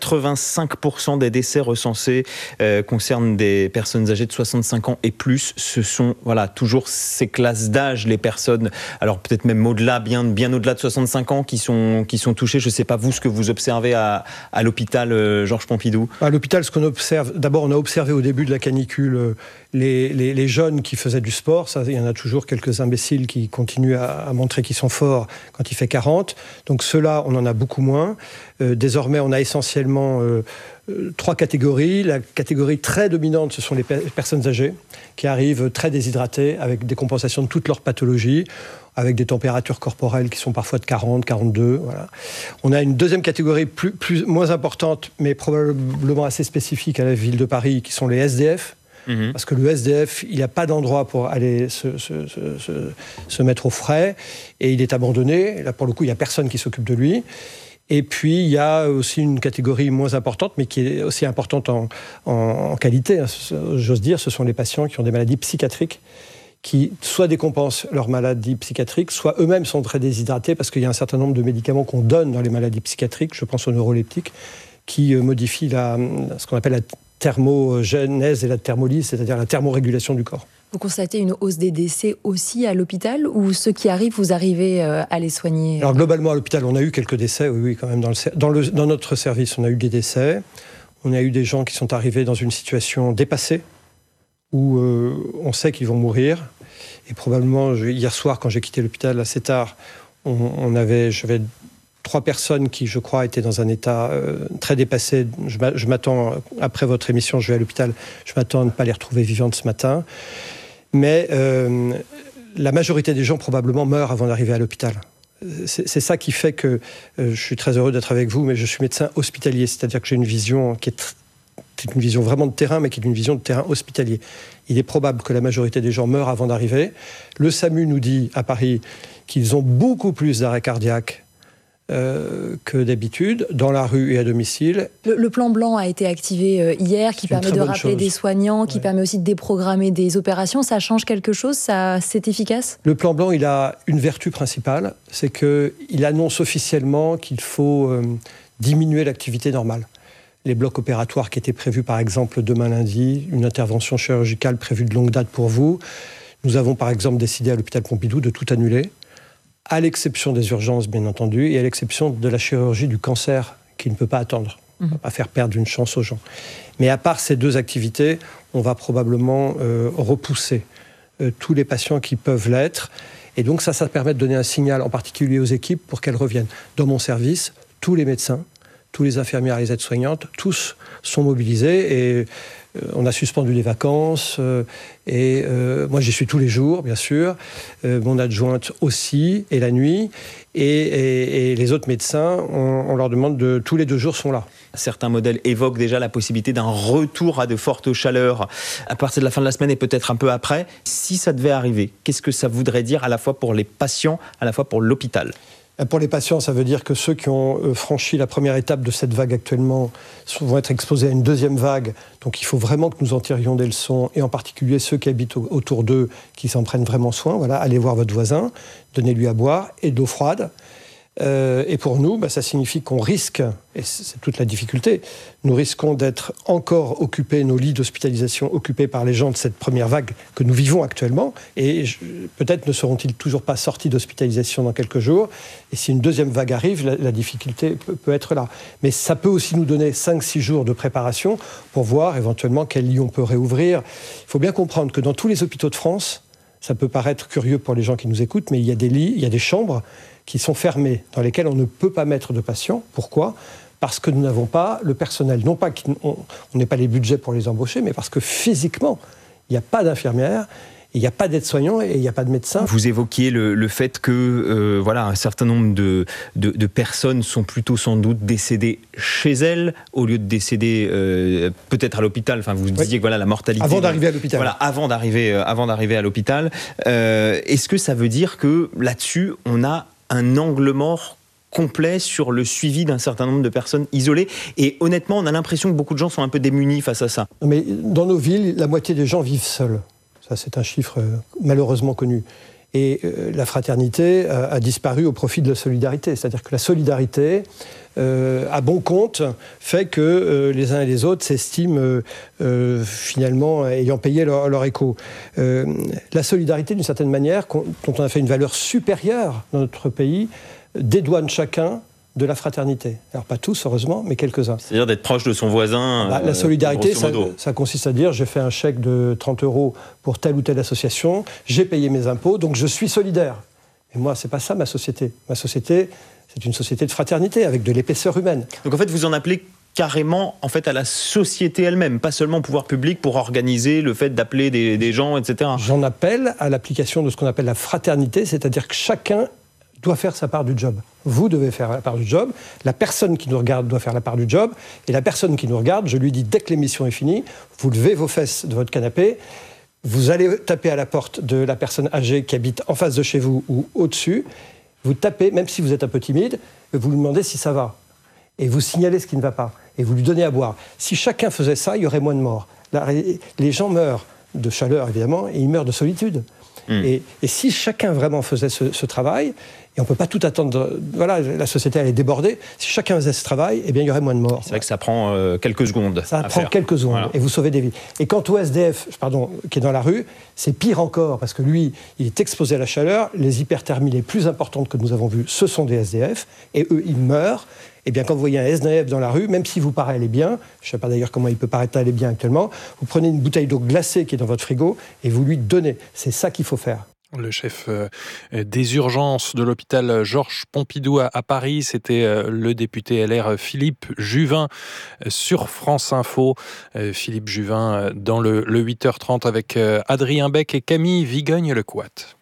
85% des décès recensés concernent des personnes âgées de 65 ans et plus. Ce sont toujours ces classes d'âge, les personnes, alors peut-être même au-delà, bien au-delà de 65 ans, qui sont touchées. Je ne sais pas vous ce que vous observez à l'hôpital Georges Pompidou. À l'hôpital, ce qu'on observe, d'abord on a observé au début de la canicule les jeunes qui faisaient du sport. Ça, il y en a toujours quelques imbéciles qui continuent à montrer qu'ils sont forts quand il fait 40. Donc ceux-là, on en a beaucoup moins. Désormais, on a essentiellement 3 catégories. La catégorie très dominante, ce sont les personnes âgées qui arrivent très déshydratées avec des compensations de toutes leurs pathologies, avec des températures corporelles qui sont parfois de 40, 42. Voilà. On a une deuxième catégorie moins importante, mais probablement assez spécifique à la ville de Paris, qui sont les SDF. Parce que le SDF, il n'a pas d'endroit pour aller se mettre au frais et il est abandonné. Là, pour le coup, il n'y a personne qui s'occupe de lui. Et puis, il y a aussi une catégorie moins importante, mais qui est aussi importante en qualité, j'ose dire, ce sont les patients qui ont des maladies psychiatriques, qui soit décompensent leur maladie psychiatrique, soit eux-mêmes sont très déshydratés, parce qu'il y a un certain nombre de médicaments qu'on donne dans les maladies psychiatriques, je pense aux neuroleptiques, qui modifient ce qu'on appelle la thermogénèse et la thermolyse, c'est-à-dire la thermorégulation du corps. Vous constatez une hausse des décès aussi à l'hôpital, ou ceux qui arrivent, vous arrivez à les soigner? Alors globalement à l'hôpital, on a eu quelques décès, oui quand même. Dans notre service, on a eu des décès. On a eu des gens qui sont arrivés dans une situation dépassée, où on sait qu'ils vont mourir. Et probablement, hier soir, quand j'ai quitté l'hôpital assez tard, j'avais 3 personnes qui, je crois, étaient dans un état très dépassé. Je m'attends, après votre émission, je vais à l'hôpital, je m'attends à ne pas les retrouver vivantes ce matin. Mais la majorité des gens, probablement, meurent avant d'arriver à l'hôpital. C'est ça qui fait que je suis très heureux d'être avec vous, mais je suis médecin hospitalier, c'est-à-dire que j'ai une vision qui est une vision vraiment de terrain, mais qui est une vision de terrain hospitalier. Il est probable que la majorité des gens meurent avant d'arriver. Le SAMU nous dit, à Paris, qu'ils ont beaucoup plus d'arrêts cardiaques que d'habitude, dans la rue et à domicile. Le plan blanc a été activé hier, qui permet de rappeler des soignants, qui permet aussi de déprogrammer des opérations. Ça change quelque chose? C'est efficace? Le plan blanc, il a une vertu principale, c'est qu'il annonce officiellement qu'il faut diminuer l'activité normale. Les blocs opératoires qui étaient prévus, par exemple, demain lundi, une intervention chirurgicale prévue de longue date pour vous. Nous avons, par exemple, décidé à l'hôpital Pompidou de tout annuler, à l'exception des urgences, bien entendu, et à l'exception de la chirurgie du cancer, qui ne peut pas attendre. On ne va pas faire perdre une chance aux gens. Mais à part ces deux activités, on va probablement repousser tous les patients qui peuvent l'être. Et donc ça permet de donner un signal, en particulier aux équipes, pour qu'elles reviennent. Dans mon service, tous les médecins, tous les infirmières et les aides-soignantes, tous sont mobilisés et on a suspendu les vacances moi j'y suis tous les jours bien sûr, mon adjointe aussi et la nuit et les autres médecins, on leur demande tous les 2 jours sont là. Certains modèles évoquent déjà la possibilité d'un retour à de fortes chaleurs à partir de la fin de la semaine et peut-être un peu après. Si ça devait arriver, qu'est-ce que ça voudrait dire à la fois pour les patients, à la fois pour l'hôpital ? Pour les patients, ça veut dire que ceux qui ont franchi la première étape de cette vague actuellement vont être exposés à une deuxième vague. Donc il faut vraiment que nous en tirions des leçons, et en particulier ceux qui habitent autour d'eux, qui s'en prennent vraiment soin. Voilà, allez voir votre voisin, donnez-lui à boire et de l'eau froide. Et pour nous, ça signifie qu'on risque, et c'est toute la difficulté, nous risquons d'être encore occupés, nos lits d'hospitalisation occupés par les gens de cette première vague que nous vivons actuellement, et peut-être ne seront-ils toujours pas sortis d'hospitalisation dans quelques jours, et si une deuxième vague arrive, la difficulté peut être là. Mais ça peut aussi nous donner 5-6 jours de préparation pour voir éventuellement quel lit on peut réouvrir. Il faut bien comprendre que dans tous les hôpitaux de France, ça peut paraître curieux pour les gens qui nous écoutent, mais il y a des lits, il y a des chambres qui sont fermées, dans lesquelles on ne peut pas mettre de patients. Pourquoi ? Parce que nous n'avons pas le personnel. Non pas qu'on n'ait pas les budgets pour les embaucher, mais parce que physiquement, il n'y a pas d'infirmières, il n'y a pas d'aide-soignants et il n'y a pas de médecins. Vous évoquiez le fait que un certain nombre de personnes sont plutôt sans doute décédées chez elles, au lieu de décéder peut-être à l'hôpital. Enfin, vous disiez que la mortalité... Avant d'arriver à l'hôpital. Voilà, avant d'arriver à l'hôpital. Est-ce que ça veut dire que là-dessus, on a un angle mort complet sur le suivi d'un certain nombre de personnes isolées? Et honnêtement, on a l'impression que beaucoup de gens sont un peu démunis face à ça. Mais dans nos villes, la moitié des gens vivent seuls. Ça, c'est un chiffre malheureusement connu. Et la fraternité a disparu au profit de la solidarité. C'est-à-dire que la solidarité, à bon compte, fait que les uns et les autres s'estiment finalement ayant payé leur écho. La solidarité, d'une certaine manière, dont on a fait une valeur supérieure dans notre pays, dédouane chacun de la fraternité. Alors pas tous, heureusement, mais quelques-uns. C'est-à-dire d'être proche de son voisin. La solidarité, ça consiste à dire j'ai fait un chèque de 30 € pour telle ou telle association, j'ai payé mes impôts, donc je suis solidaire. Et moi, c'est pas ça ma société. Ma société, c'est une société de fraternité, avec de l'épaisseur humaine. Donc en fait, vous en appelez carrément à la société elle-même, pas seulement au pouvoir public pour organiser le fait d'appeler des gens, etc. J'en appelle à l'application de ce qu'on appelle la fraternité, c'est-à-dire que chacun doit faire sa part du job. Vous devez faire la part du job, la personne qui nous regarde doit faire la part du job, et la personne qui nous regarde, je lui dis dès que l'émission est finie, vous levez vos fesses de votre canapé, vous allez taper à la porte de la personne âgée qui habite en face de chez vous ou au-dessus, vous tapez, même si vous êtes un peu timide, vous lui demandez si ça va, et vous signalez ce qui ne va pas, et vous lui donnez à boire. Si chacun faisait ça, il y aurait moins de morts. Là, les gens meurent de chaleur, évidemment, et ils meurent de solitude. Et si chacun vraiment faisait ce travail, et on ne peut pas tout attendre, la société elle est débordée, si chacun faisait ce travail, il y aurait moins de morts. C'est vrai que ça prend quelques secondes. Ça prend quelques secondes, et vous sauvez des vies. Et quant au SDF, qui est dans la rue, c'est pire encore, parce que lui, il est exposé à la chaleur, les hyperthermies les plus importantes que nous avons vues, ce sont des SDF, et eux, ils meurent. Et bien, quand vous voyez un SDF dans la rue, même si vous paraît aller bien, je ne sais pas d'ailleurs comment il peut paraître aller bien actuellement, vous prenez une bouteille d'eau glacée qui est dans votre frigo et vous lui donnez. C'est ça qu'il faut faire. Le chef des urgences de l'hôpital Georges Pompidou à Paris, c'était le député LR Philippe Juvin sur France Info. Philippe Juvin dans le 8h30 avec Adrien Beck et Camille Vigogne-Lecoat.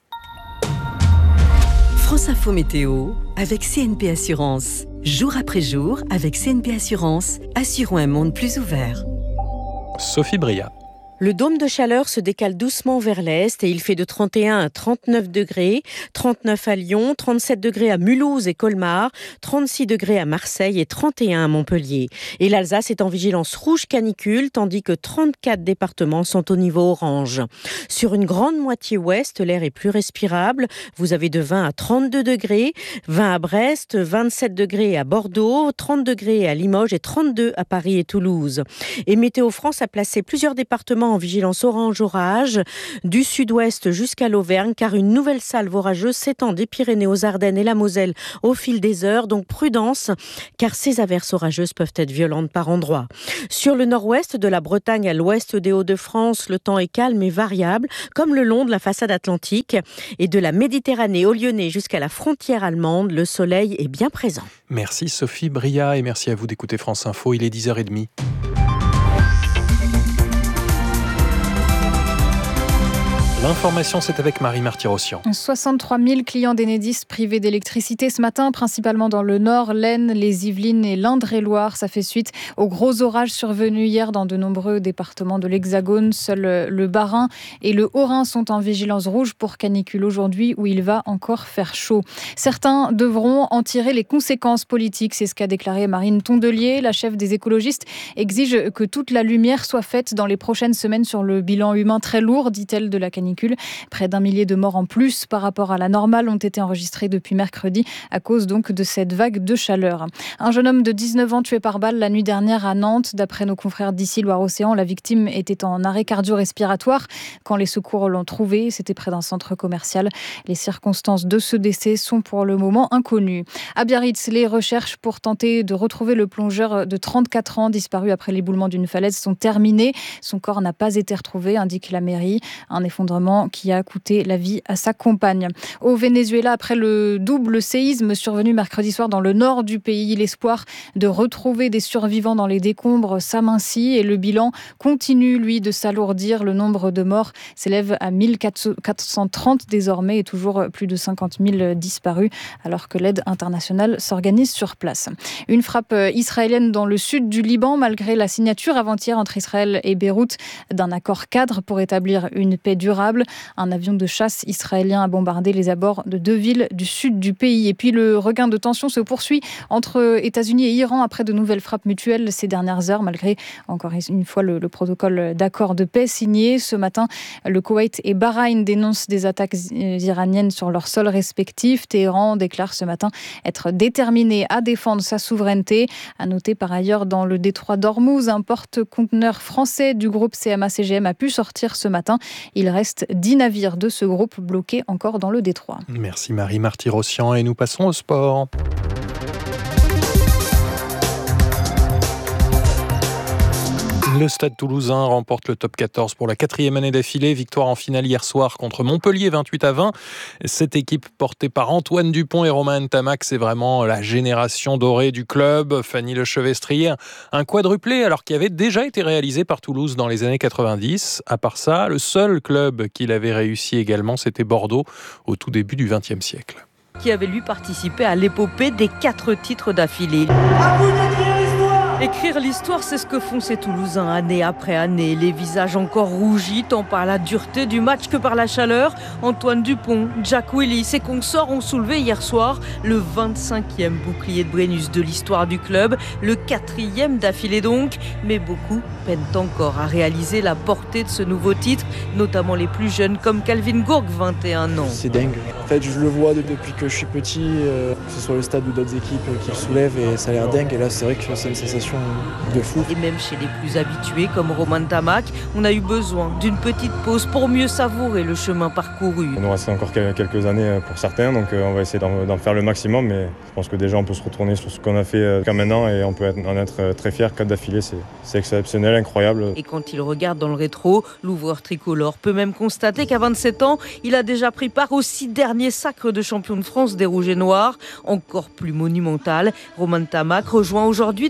France Info Météo avec CNP Assurance. Jour après jour, avec CNP Assurance, assurons un monde plus ouvert. Sophie Bria. Le dôme de chaleur se décale doucement vers l'est et il fait de 31 à 39 degrés, 39 à Lyon, 37 degrés à Mulhouse et Colmar, 36 degrés à Marseille et 31 à Montpellier. Et l'Alsace est en vigilance rouge canicule, tandis que 34 départements sont au niveau orange. Sur une grande moitié ouest, l'air est plus respirable. Vous avez de 20 à 32 degrés, 20 à Brest, 27 degrés à Bordeaux, 30 degrés à Limoges et 32 à Paris et Toulouse. Et Météo France a placé plusieurs départements en vigilance orange orage, du sud-ouest jusqu'à l'Auvergne, car une nouvelle salve orageuse s'étend des Pyrénées aux Ardennes et la Moselle au fil des heures. Donc prudence, car ces averses orageuses peuvent être violentes par endroits. Sur le nord-ouest de la Bretagne à l'ouest des Hauts-de-France, le temps est calme et variable, comme le long de la façade atlantique. Et de la Méditerranée au Lyonnais jusqu'à la frontière allemande, le soleil est bien présent. Merci Sophie Bria et merci à vous d'écouter France Info, il est 10h30. L'information, c'est avec Marie Marty-Rossian. 63 000 clients d'Enedis privés d'électricité ce matin, principalement dans le Nord, l'Aisne, les Yvelines et l'Indre-et-Loire. Ça fait suite aux gros orages survenus hier dans de nombreux départements de l'Hexagone. Seuls le Bas-Rhin et le Haut-Rhin sont en vigilance rouge pour canicule aujourd'hui, où il va encore faire chaud. Certains devront en tirer les conséquences politiques. C'est ce qu'a déclaré Marine Tondelier. La chef des écologistes exige que toute la lumière soit faite dans les prochaines semaines sur le bilan humain très lourd, dit-elle, de la canicule. Près d'1 millier de morts en plus par rapport à la normale ont été enregistrés depuis mercredi à cause donc de cette vague de chaleur. Un jeune homme de 19 ans tué par balle la nuit dernière à Nantes. D'après nos confrères d'ici Loire-Océan, la victime était en arrêt cardio-respiratoire quand les secours l'ont trouvé. C'était près d'un centre commercial. Les circonstances de ce décès sont pour le moment inconnues. À Biarritz, les recherches pour tenter de retrouver le plongeur de 34 ans disparu après l'éboulement d'une falaise sont terminées. Son corps n'a pas été retrouvé, indique la mairie. Un effondrement qui a coûté la vie à sa compagne. Au Venezuela, après le double séisme survenu mercredi soir dans le nord du pays, l'espoir de retrouver des survivants dans les décombres s'amincit et le bilan continue, lui, de s'alourdir. Le nombre de morts s'élève à 1430 désormais et toujours plus de 50 000 disparus, alors que l'aide internationale s'organise sur place. Une frappe israélienne dans le sud du Liban, malgré la signature avant-hier entre Israël et Beyrouth d'un accord cadre pour établir une paix durable. Un avion de chasse israélien a bombardé les abords de 2 villes du sud du pays. Et puis le regain de tension se poursuit entre États-Unis et Iran après de nouvelles frappes mutuelles ces dernières heures, malgré encore une fois le protocole d'accord de paix signé. Ce matin, le Koweït et Bahreïn dénoncent des attaques iraniennes sur leur sol respectif. Téhéran déclare ce matin être déterminé à défendre sa souveraineté. À noter par ailleurs dans le détroit d'Ormuz, un porte-conteneur français du groupe CMA-CGM a pu sortir ce matin. Il reste 10 navires de ce groupe bloqués encore dans le détroit. Merci Marie Marty-Rossian et nous passons au sport. Le Stade Toulousain remporte le top 14 pour la 4e année d'affilée. Victoire en finale hier soir contre Montpellier, 28-20. Cette équipe portée par Antoine Dupont et Romain Ntamak, c'est vraiment la génération dorée du club. Fanny Lechevestrier, un quadruplé alors qu'il avait déjà été réalisé par Toulouse dans les années 90. À part ça, le seul club qui l'avait réussi également, c'était Bordeaux au tout début du XXe siècle. Qui avait lui participé à l'épopée des 4 titres d'affilée. Écrire l'histoire, c'est ce que font ces Toulousains année après année. Les visages encore rougis, tant par la dureté du match que par la chaleur. Antoine Dupont, Jack Willis et consorts ont soulevé hier soir le 25e bouclier de Brennus de l'histoire du club, le 4e d'affilée donc. Mais beaucoup peinent encore à réaliser la portée de ce nouveau titre, notamment les plus jeunes comme Calvin Gourgue, 21 ans. C'est dingue. En fait, je le vois depuis que je suis petit, que ce soit le stade ou d'autres équipes qui le soulèvent et ça a l'air dingue. Et là, c'est vrai que c'est une sensation de fou. Et même chez les plus habitués comme Romain Ntamak, on a eu besoin d'une petite pause pour mieux savourer le chemin parcouru. Il nous reste encore quelques années pour certains, donc on va essayer d'en faire le maximum, mais je pense que déjà on peut se retourner sur ce qu'on a fait jusqu'à maintenant et on peut en être très fiers. 4 d'affilée, c'est exceptionnel, incroyable. Et quand il regarde dans le rétro, l'ouvreur tricolore peut même constater qu'à 27 ans, il a déjà pris part aux 6 derniers sacres de champion de France des Rouges et Noirs, encore plus monumental. Romain Ntamak rejoint aujourd'hui dans la légende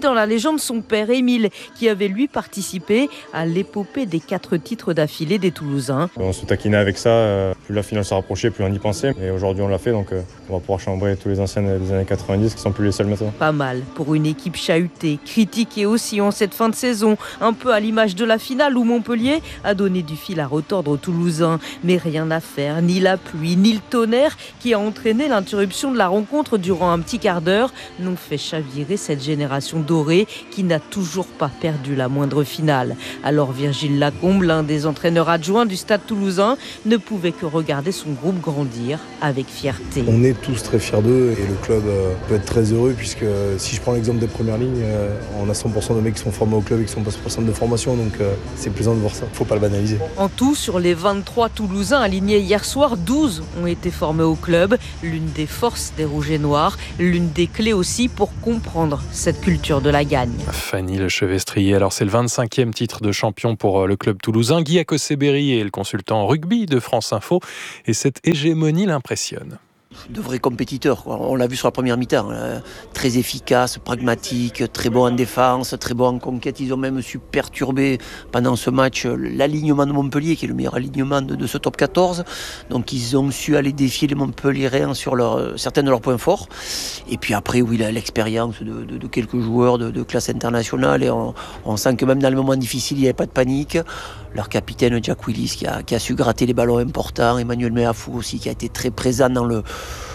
légende, son père Émile, qui avait lui participé à l'épopée des 4 titres d'affilée des Toulousains. On se taquinait avec ça, plus la finale se rapprochait, plus on y pensait. Et aujourd'hui on l'a fait, donc on va pouvoir chambrer tous les anciens des années 90 qui sont plus les seuls maintenant. Pas mal pour une équipe chahutée, critiquée aussi en cette fin de saison, un peu à l'image de la finale où Montpellier a donné du fil à retordre aux Toulousains. Mais rien à faire, ni la pluie, ni le tonnerre qui a entraîné l'interruption de la rencontre durant un petit quart d'heure n'ont fait chavirer cette génération dorée qui n'a toujours pas perdu la moindre finale. Alors Virgile Lacombe, l'un des entraîneurs adjoints du Stade Toulousain, ne pouvait que regarder son groupe grandir avec fierté. On est tous très fiers d'eux et le club peut être très heureux puisque si je prends l'exemple des premières lignes, on a 100% de mecs qui sont formés au club et qui sont pas au centre de formation, donc c'est plaisant de voir ça. Faut pas le banaliser. En tout, sur les 23 Toulousains alignés hier soir, 12 ont été formés au club. L'une des forces des Rouges et Noirs, l'une des clés aussi pour comprendre cette culture de la gagne. Fanny Lechevestrier, alors c'est le 25e titre de champion pour le club toulousain. Guy Akoseberi est le consultant rugby de France Info et cette hégémonie l'impressionne. De vrais compétiteurs, quoi. On l'a vu sur la première mi-temps, très efficace, pragmatique, très bon en défense, très bon en conquête. Ils ont même su perturber pendant ce match l'alignement de Montpellier, qui est le meilleur alignement de ce top 14. Donc ils ont su aller défier les Montpelliérains sur certains de leurs points forts. Et puis après, oui, l'expérience de quelques joueurs de classe internationale. Et on sent que même dans les moments difficiles, il n'y avait pas de panique. Leur capitaine Jack Willis qui a su gratter les ballons importants. Emmanuel Meafou aussi qui a été très présent dans le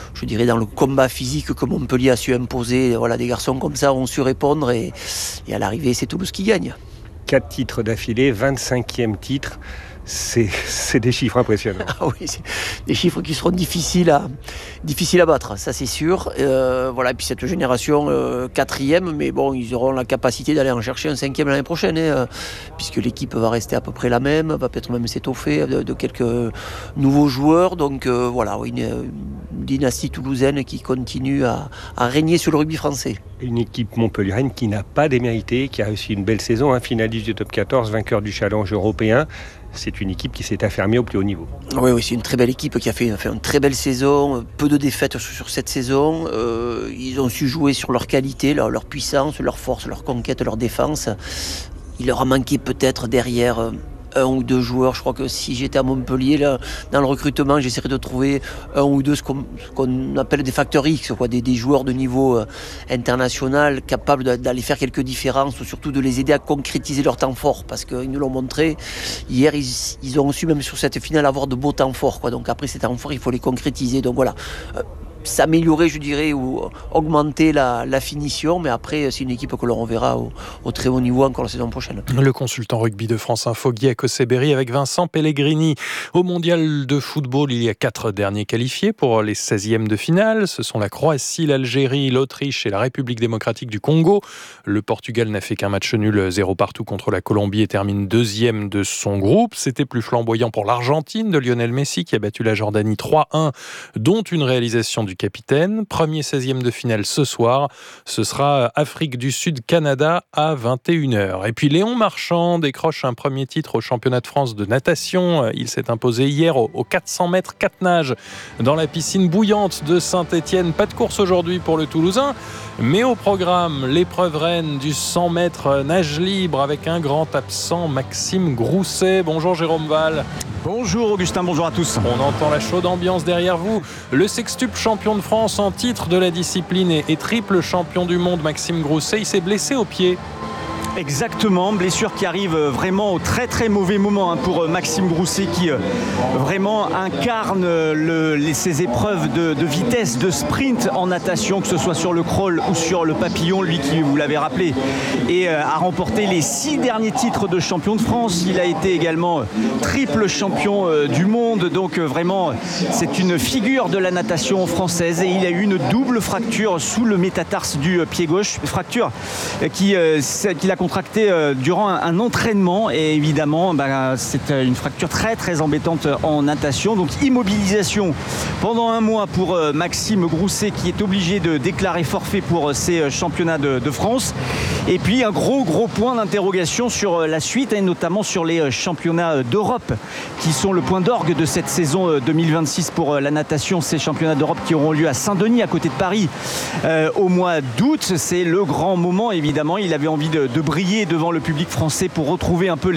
combat physique que Montpellier a su imposer. Voilà, des garçons comme ça ont su répondre et à l'arrivée, c'est Toulouse qui gagne. 4 titres d'affilée, 25e titre. C'est des chiffres impressionnants. Ah oui, c'est des chiffres qui seront difficiles à battre, ça c'est sûr. Voilà, et puis cette génération 4e, mais bon, ils auront la capacité d'aller en chercher un 5e l'année prochaine, puisque l'équipe va rester à peu près la même, va peut-être même s'étoffer de quelques nouveaux joueurs. Donc voilà, une dynastie toulousaine qui continue à régner sur le rugby français. Une équipe montpelliéraine qui n'a pas démérité, qui a réussi une belle saison, finaliste du top 14, vainqueur du challenge européen. C'est une équipe qui s'est affermie au plus haut niveau. Oui, c'est une très belle équipe qui a fait une très belle saison, peu de défaites sur cette saison. Ils ont su jouer sur leur qualité, leur puissance, leur force, leur conquête, leur défense. Il leur a manqué peut-être derrière un ou deux joueurs. Je crois que si j'étais à Montpellier, là, dans le recrutement, j'essaierais de trouver un ou deux ce qu'on appelle des facteurs X, quoi, des joueurs de niveau international capables d'aller faire quelques différences ou surtout de les aider à concrétiser leur temps fort, parce qu'ils nous l'ont montré. Hier, ils ont su même sur cette finale avoir de beaux temps forts, quoi. Donc après ces temps forts, il faut les concrétiser. Donc voilà. S'améliorer, je dirais, ou augmenter la finition, mais après c'est une équipe que l'on verra au très haut niveau encore la saison prochaine. Le consultant rugby de France Info, Guy Akoseberi, avec Vincent Pellegrini. Au mondial de football, il y a 4 derniers qualifiés pour les 16e de finale. Ce sont la Croatie, l'Algérie, l'Autriche et la République démocratique du Congo. Le Portugal n'a fait qu'un match nul 0 partout contre la Colombie et termine 2e de son groupe. C'était plus flamboyant pour l'Argentine de Lionel Messi qui a battu la Jordanie 3-1, dont une réalisation du capitaine. Premier 16e de finale ce soir. Ce sera Afrique du Sud-Canada à 21h. Et puis Léon Marchand décroche un premier titre au championnat de France de natation. Il s'est imposé hier aux 400 mètres 4 nages dans la piscine bouillante de Saint-Étienne. Pas de course aujourd'hui pour le Toulousain, mais au programme, l'épreuve reine du 100 mètres nage libre avec un grand absent, Maxime Grousset. Bonjour Jérôme Val. Bonjour Augustin, bonjour à tous. On entend la chaude ambiance derrière vous. Le sextuple champion de France en titre de la discipline et triple champion du monde, Maxime Grousset, il s'est blessé au pied. Exactement, blessure qui arrive vraiment au très très mauvais moment pour Maxime Grousset qui vraiment incarne ces épreuves de vitesse, de sprint en natation, que ce soit sur le crawl ou sur le papillon, lui qui, vous l'avez rappelé, a remporté les 6 derniers titres de champion de France. Il a été également triple champion du monde, donc vraiment c'est une figure de la natation française et il a eu une double fracture sous le métatarse du pied gauche, fracture qu'il a contracté durant un entraînement et évidemment c'est une fracture très très embêtante en natation. Donc immobilisation pendant un mois pour Maxime Grousset qui est obligé de déclarer forfait pour ces championnats de France. Et puis un gros point d'interrogation sur la suite et notamment sur les championnats d'Europe qui sont le point d'orgue de cette saison 2026 pour la natation. Ces championnats d'Europe qui auront lieu à Saint-Denis à côté de Paris au mois d'août. C'est le grand moment évidemment. Il avait envie de briller devant le public français pour retrouver un peu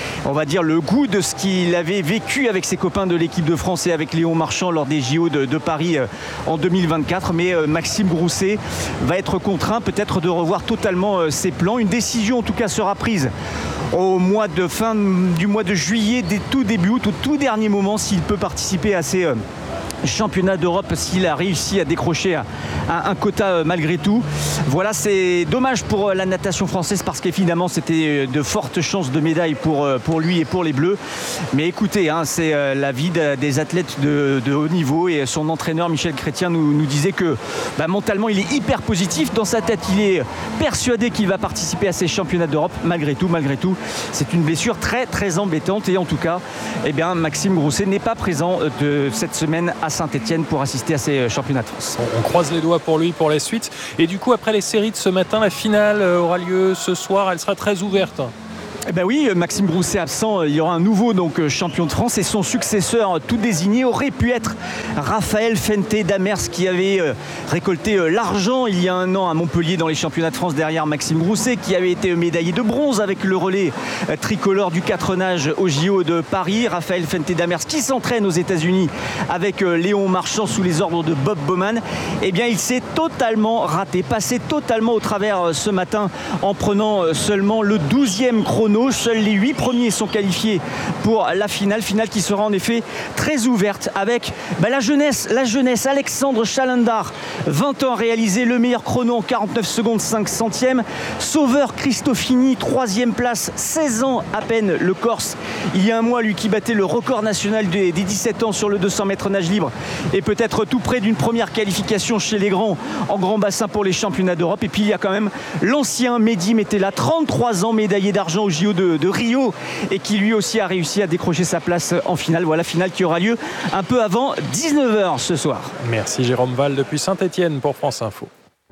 le goût de ce qu'il avait vécu avec ses copains de l'équipe de France et avec Léon Marchand lors des JO de Paris en 2024. Mais Maxime Grousset va être contraint peut-être de revoir totalement ses plans. Une décision en tout cas sera prise au fin du mois de juillet, dès tout début août, au tout dernier moment, s'il peut participer à ces championnat d'Europe, s'il a réussi à décrocher un quota malgré tout. Voilà, c'est dommage pour la natation française parce qu'évidemment c'était de fortes chances de médaille pour lui et pour les Bleus. Mais écoutez, c'est la vie des athlètes de haut niveau et son entraîneur Michel Chrétien nous disait que mentalement il est hyper positif. Dans sa tête, il est persuadé qu'il va participer à ces championnats d'Europe. Malgré tout, c'est une blessure très très embêtante et en tout cas, Maxime Grousset n'est pas présent de cette semaine à Saint-Etienne pour assister à ces championnats de France. On croise les doigts pour lui pour la suite. Et du coup, après les séries de ce matin, la finale aura lieu ce soir. Elle sera très ouverte. Oui, Maxime Grousset absent, il y aura un nouveau champion de France et son successeur tout désigné aurait pu être Raphaël Fenté-Damers qui avait récolté l'argent il y a un an à Montpellier dans les championnats de France derrière Maxime Grousset qui avait été médaillé de bronze avec le relais tricolore du 4 nages au JO de Paris. Raphaël Fenté-Damers qui s'entraîne aux États-Unis avec Léon Marchand sous les ordres de Bob Bowman. Il s'est totalement raté, passé totalement au travers ce matin en prenant seulement le 12e chrono. Seuls les 8 premiers sont qualifiés pour la finale qui sera en effet très ouverte avec la jeunesse. Alexandre Chalendar, 20 ans, réalisé le meilleur chrono en 49 secondes 5 centièmes. Sauveur Cristofini, 3e place, 16 ans à peine, le Corse. Il y a un mois, lui qui battait le record national des 17 ans sur le 200 mètres nage libre et peut-être tout près d'une première qualification chez les grands en grand bassin pour les championnats d'Europe. Et puis il y a quand même l'ancien Mehdi Metella, 33 ans, médaillé d'argent au JO de Rio et qui lui aussi a réussi à décrocher sa place en finale. Voilà, finale qui aura lieu un peu avant 19h ce soir. Merci Jérôme Val depuis Saint-Etienne pour France Info.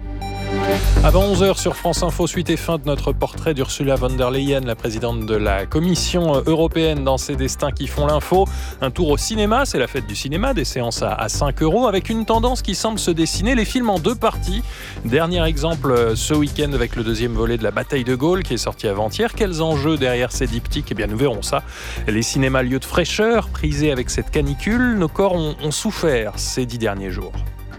Avant 11h sur France Info, suite et fin de notre portrait d'Ursula von der Leyen, la présidente de la Commission européenne dans ses destins qui font l'info. Un tour au cinéma, c'est la fête du cinéma, des séances à 5 € avec une tendance qui semble se dessiner, les films en 2 parties. Dernier exemple ce week-end avec le 2e volet de la bataille de Gaulle qui est sorti avant-hier. Quels enjeux derrière ces diptyques ? Nous verrons ça. Les cinémas lieux de fraîcheur, prisés avec cette canicule, nos corps ont souffert ces 10 derniers jours.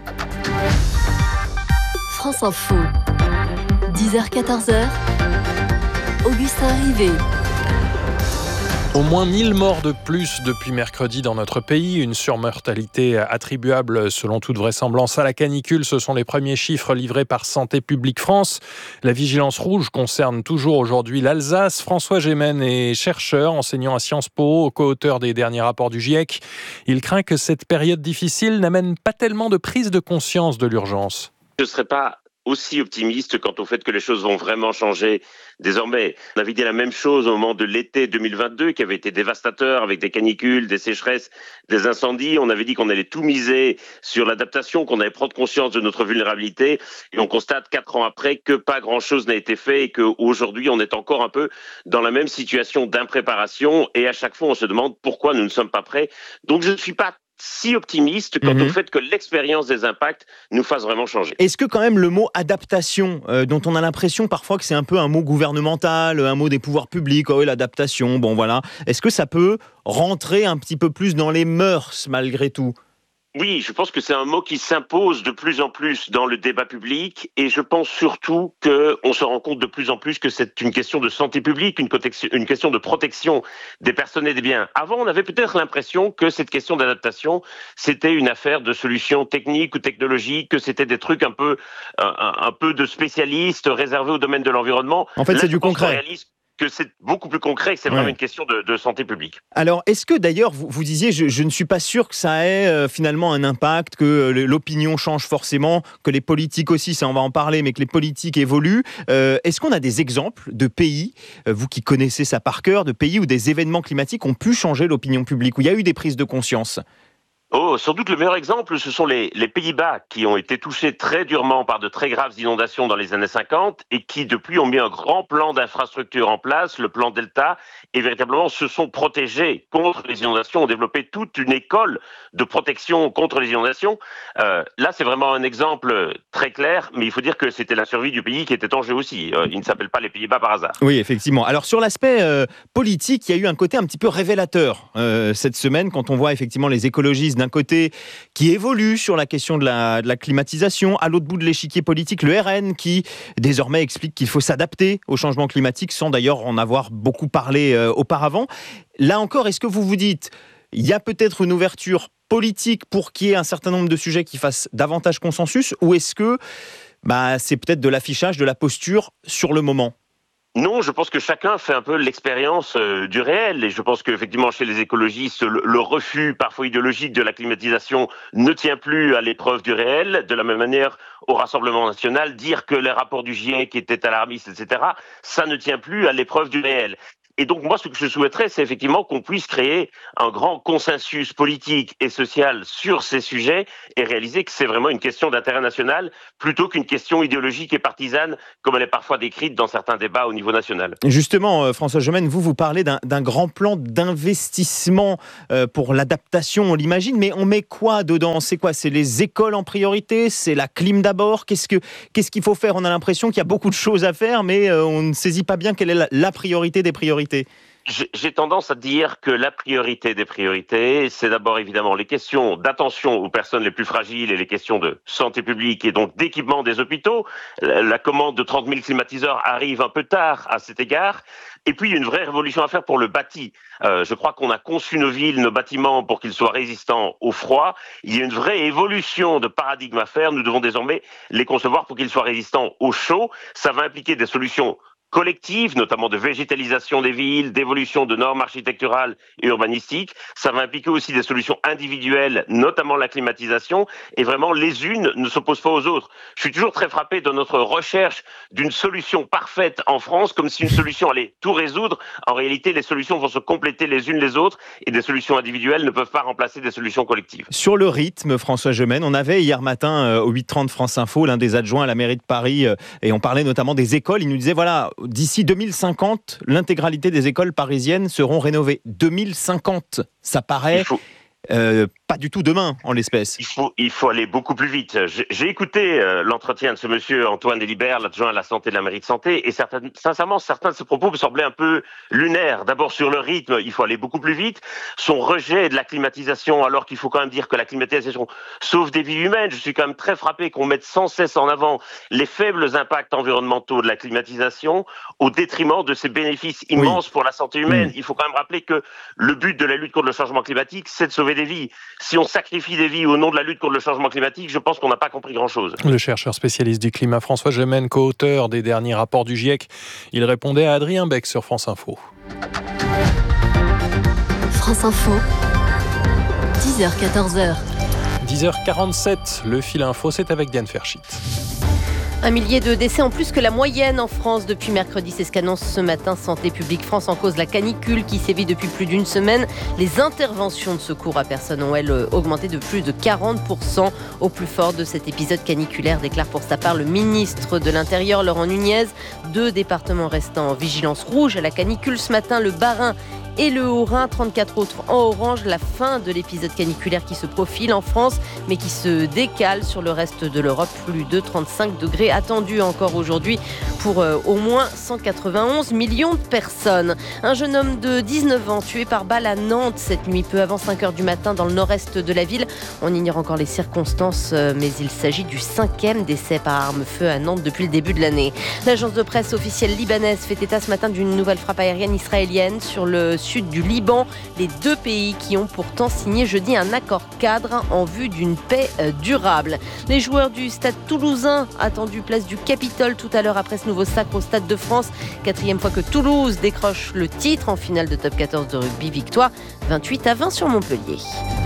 France Info, 10h-14h, Augustin Rivet. Au moins 1000 morts de plus depuis mercredi dans notre pays, une surmortalité attribuable selon toute vraisemblance à la canicule. Ce sont les premiers chiffres livrés par Santé publique France. La vigilance rouge concerne toujours aujourd'hui l'Alsace. François Gémen est chercheur, enseignant à Sciences Po, co-auteur des derniers rapports du GIEC. Il craint que cette période difficile n'amène pas tellement de prise de conscience de l'urgence. Je ne serais pas aussi optimiste quant au fait que les choses vont vraiment changer désormais. On avait dit la même chose au moment de l'été 2022 qui avait été dévastateur avec des canicules, des sécheresses, des incendies. On avait dit qu'on allait tout miser sur l'adaptation, qu'on allait prendre conscience de notre vulnérabilité et on constate 4 ans après que pas grand-chose n'a été fait et qu'aujourd'hui on est encore un peu dans la même situation d'impréparation et à chaque fois on se demande pourquoi nous ne sommes pas prêts. Donc je ne suis pas si optimiste quant au fait que l'expérience des impacts nous fasse vraiment changer. Est-ce que quand même le mot adaptation, dont on a l'impression parfois que c'est un peu un mot gouvernemental, un mot des pouvoirs publics, l'adaptation, est-ce que ça peut rentrer un petit peu plus dans les mœurs malgré tout ? Oui, je pense que c'est un mot qui s'impose de plus en plus dans le débat public et je pense surtout qu'on se rend compte de plus en plus que c'est une question de santé publique, une question de protection des personnes et des biens. Avant, on avait peut-être l'impression que cette question d'adaptation, c'était une affaire de solutions techniques ou technologiques, que c'était des trucs un peu de spécialistes réservés au domaine de l'environnement. En fait, c'est du concret. que c'est beaucoup plus concret, que c'est vraiment une question de santé publique. Alors, est-ce que d'ailleurs, vous disiez, je ne suis pas sûr que ça ait finalement un impact, que l'opinion change forcément, que les politiques aussi, ça on va en parler, mais que les politiques évoluent. Est-ce qu'on a des exemples de pays, vous qui connaissez ça par cœur, de pays où des événements climatiques ont pu changer l'opinion publique, où il y a eu des prises de conscience ? Sans doute le meilleur exemple, ce sont les Pays-Bas qui ont été touchés très durement par de très graves inondations dans les années 50 et qui depuis ont mis un grand plan d'infrastructure en place, le plan Delta, et véritablement se sont protégés contre les inondations, ont développé toute une école de protection contre les inondations. Là, c'est vraiment un exemple très clair, mais il faut dire que c'était la survie du pays qui était en jeu aussi. Il ne s'appelle pas les Pays-Bas par hasard. Oui, effectivement. Alors sur l'aspect politique, il y a eu un côté un petit peu révélateur cette semaine, quand on voit effectivement les écologistes d'un côté qui évolue sur la question de la climatisation, à l'autre bout de l'échiquier politique, le RN qui désormais explique qu'il faut s'adapter au changement climatique sans d'ailleurs en avoir beaucoup parlé auparavant. Là encore, est-ce que vous vous dites, il y a peut-être une ouverture politique pour qu'il y ait un certain nombre de sujets qui fassent davantage consensus, ou est-ce que c'est peut-être de l'affichage, de la posture sur le moment ? Non, je pense que chacun fait un peu l'expérience du réel et je pense qu'effectivement chez les écologistes, le refus parfois idéologique de la climatisation ne tient plus à l'épreuve du réel. De la même manière, au Rassemblement national, dire que les rapports du GIEC étaient alarmistes, etc., ça ne tient plus à l'épreuve du réel. Et donc moi, ce que je souhaiterais, c'est effectivement qu'on puisse créer un grand consensus politique et social sur ces sujets et réaliser que c'est vraiment une question d'intérêt national plutôt qu'une question idéologique et partisane comme elle est parfois décrite dans certains débats au niveau national. Justement, François Gemène, vous parlez d'un grand plan d'investissement pour l'adaptation, on l'imagine, mais on met quoi dedans ? C'est quoi ? C'est les écoles en priorité ? C'est la clim d'abord ? Qu'est-ce qu'il faut faire ? On a l'impression qu'il y a beaucoup de choses à faire, mais on ne saisit pas bien quelle est la priorité des priorités. J'ai tendance à dire que la priorité des priorités, c'est d'abord évidemment les questions d'attention aux personnes les plus fragiles et les questions de santé publique et donc d'équipement des hôpitaux. La commande de 30 000 climatiseurs arrive un peu tard à cet égard. Et puis, il y a une vraie révolution à faire pour le bâti. Je crois qu'on a conçu nos villes, nos bâtiments pour qu'ils soient résistants au froid. Il y a une vraie évolution de paradigme à faire. Nous devons désormais les concevoir pour qu'ils soient résistants au chaud. Ça va impliquer des solutions collectives, notamment de végétalisation des villes, d'évolution de normes architecturales et urbanistiques. Ça va impliquer aussi des solutions individuelles, notamment la climatisation. Et vraiment, les unes ne s'opposent pas aux autres. Je suis toujours très frappé de notre recherche d'une solution parfaite en France, comme si une solution allait tout résoudre. En réalité, les solutions vont se compléter les unes les autres et des solutions individuelles ne peuvent pas remplacer des solutions collectives. Sur le rythme, François Gemène, on avait hier matin au 8h30 France Info l'un des adjoints à la mairie de Paris et on parlait notamment des écoles. Il nous disait, voilà, d'ici 2050, l'intégralité des écoles parisiennes seront rénovées. 2050, ça paraît pas du tout demain, en l'espèce. Il faut aller beaucoup plus vite. J'ai écouté l'entretien de ce monsieur Antoine Delibert, l'adjoint à la santé de la mairie de santé, et sincèrement, certains de ses propos me semblaient un peu lunaires. D'abord, sur le rythme, il faut aller beaucoup plus vite. Son rejet de la climatisation, alors qu'il faut quand même dire que la climatisation sauve des vies humaines. Je suis quand même très frappé qu'on mette sans cesse en avant les faibles impacts environnementaux de la climatisation au détriment de ses bénéfices immenses pour la santé humaine. Il faut quand même rappeler que le but de la lutte contre le changement climatique, c'est de sauver des vies. Si on sacrifie des vies au nom de la lutte contre le changement climatique, je pense qu'on n'a pas compris grand-chose. Le chercheur spécialiste du climat François Gemène, co-auteur des derniers rapports du GIEC, il répondait à Adrien Beck sur France Info. France Info, 10h-14h. 10h47, le fil info, c'est avec Diane Ferchit. 1 millier de décès en plus que la moyenne en France depuis mercredi, c'est ce qu'annonce ce matin Santé publique France. En cause la canicule qui sévit depuis plus d'une semaine. Les interventions de secours à personnes ont, elles, augmenté de plus de 40% au plus fort de cet épisode caniculaire, déclare pour sa part le ministre de l'Intérieur, Laurent Nunez. 2 départements restant en vigilance rouge à la canicule ce matin, le Bas-Rhin et le Haut-Rhin, 34 autres en orange. La fin de l'épisode caniculaire qui se profile en France, mais qui se décale sur le reste de l'Europe. Plus de 35 degrés attendus encore aujourd'hui pour au moins 191 millions de personnes. Un jeune homme de 19 ans tué par balle à Nantes cette nuit, peu avant 5h du matin dans le nord-est de la ville. On ignore encore les circonstances, mais il s'agit du 5e décès par arme-feu à Nantes depuis le début de l'année. L'agence de presse officielle libanaise fait état ce matin d'une nouvelle frappe aérienne israélienne sur le sud du Liban. Les deux pays qui ont pourtant signé jeudi un accord cadre en vue d'une paix durable. Les joueurs du Stade toulousain attendus place du Capitole tout à l'heure après ce nouveau sacre au Stade de France. 4e fois que Toulouse décroche le titre en finale de top 14 de rugby. Victoire 28-20 sur Montpellier.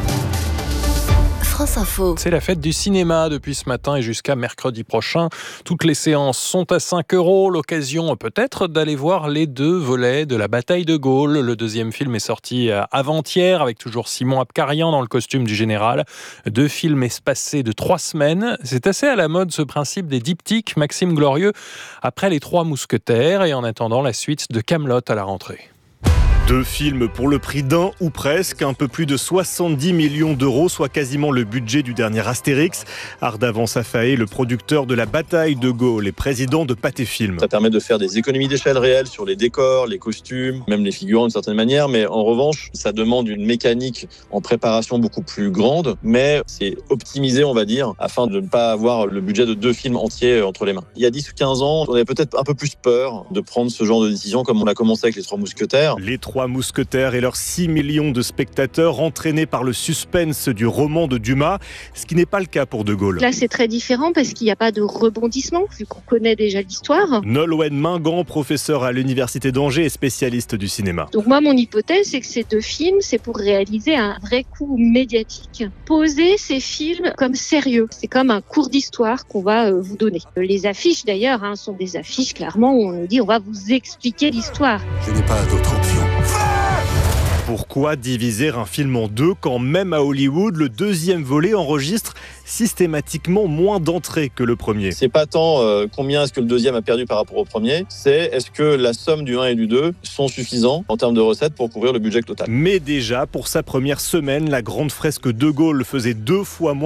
France Info. C'est la fête du cinéma depuis ce matin et jusqu'à mercredi prochain. Toutes les séances sont à 5 €. L'occasion peut-être d'aller voir les 2 volets de la bataille de Gaulle. Le deuxième film est sorti avant-hier avec toujours Simon Abkarian dans le costume du général. 2 films espacés de 3 semaines. C'est assez à la mode ce principe des diptyques, Maxime Glorieux, après les 3 mousquetaires et en attendant la suite de Kaamelott à la rentrée. 2 films pour le prix d'un ou presque, un peu plus de 70 millions d'euros, soit quasiment le budget du dernier Astérix. Ardavan Safaé, le producteur de la bataille de Gaulle et président de Pathé Film. Ça permet de faire des économies d'échelle réelles sur les décors, les costumes, même les figurants d'une certaine manière, mais en revanche, ça demande une mécanique en préparation beaucoup plus grande, mais c'est optimisé, on va dire, afin de ne pas avoir le budget de 2 films entiers entre les mains. Il y a 10 ou 15 ans, on avait peut-être un peu plus peur de prendre ce genre de décision, comme on a commencé avec les 3 mousquetaires. Les 3 mousquetaires et leurs 6 millions de spectateurs entraînés par le suspense du roman de Dumas, ce qui n'est pas le cas pour De Gaulle. Là, c'est très différent parce qu'il n'y a pas de rebondissement, vu qu'on connaît déjà l'histoire. Nolwenn Mingan, professeur à l'Université d'Angers et spécialiste du cinéma. Donc moi, mon hypothèse, c'est que ces 2 films, c'est pour réaliser un vrai coup médiatique. Poser ces films comme sérieux. C'est comme un cours d'histoire qu'on va vous donner. Les affiches, d'ailleurs, sont des affiches, clairement, où on nous dit on va vous expliquer l'histoire. Je n'ai pas d'autre option. Pourquoi diviser un film en 2 quand même à Hollywood, le deuxième volet enregistre systématiquement moins d'entrées que le premier? C'est pas tant combien est-ce que le deuxième a perdu par rapport au premier, c'est est-ce que la somme du 1 et du 2 sont suffisants en termes de recettes pour couvrir le budget total. Mais déjà, pour sa première semaine, la grande fresque de Gaulle faisait 2 fois moins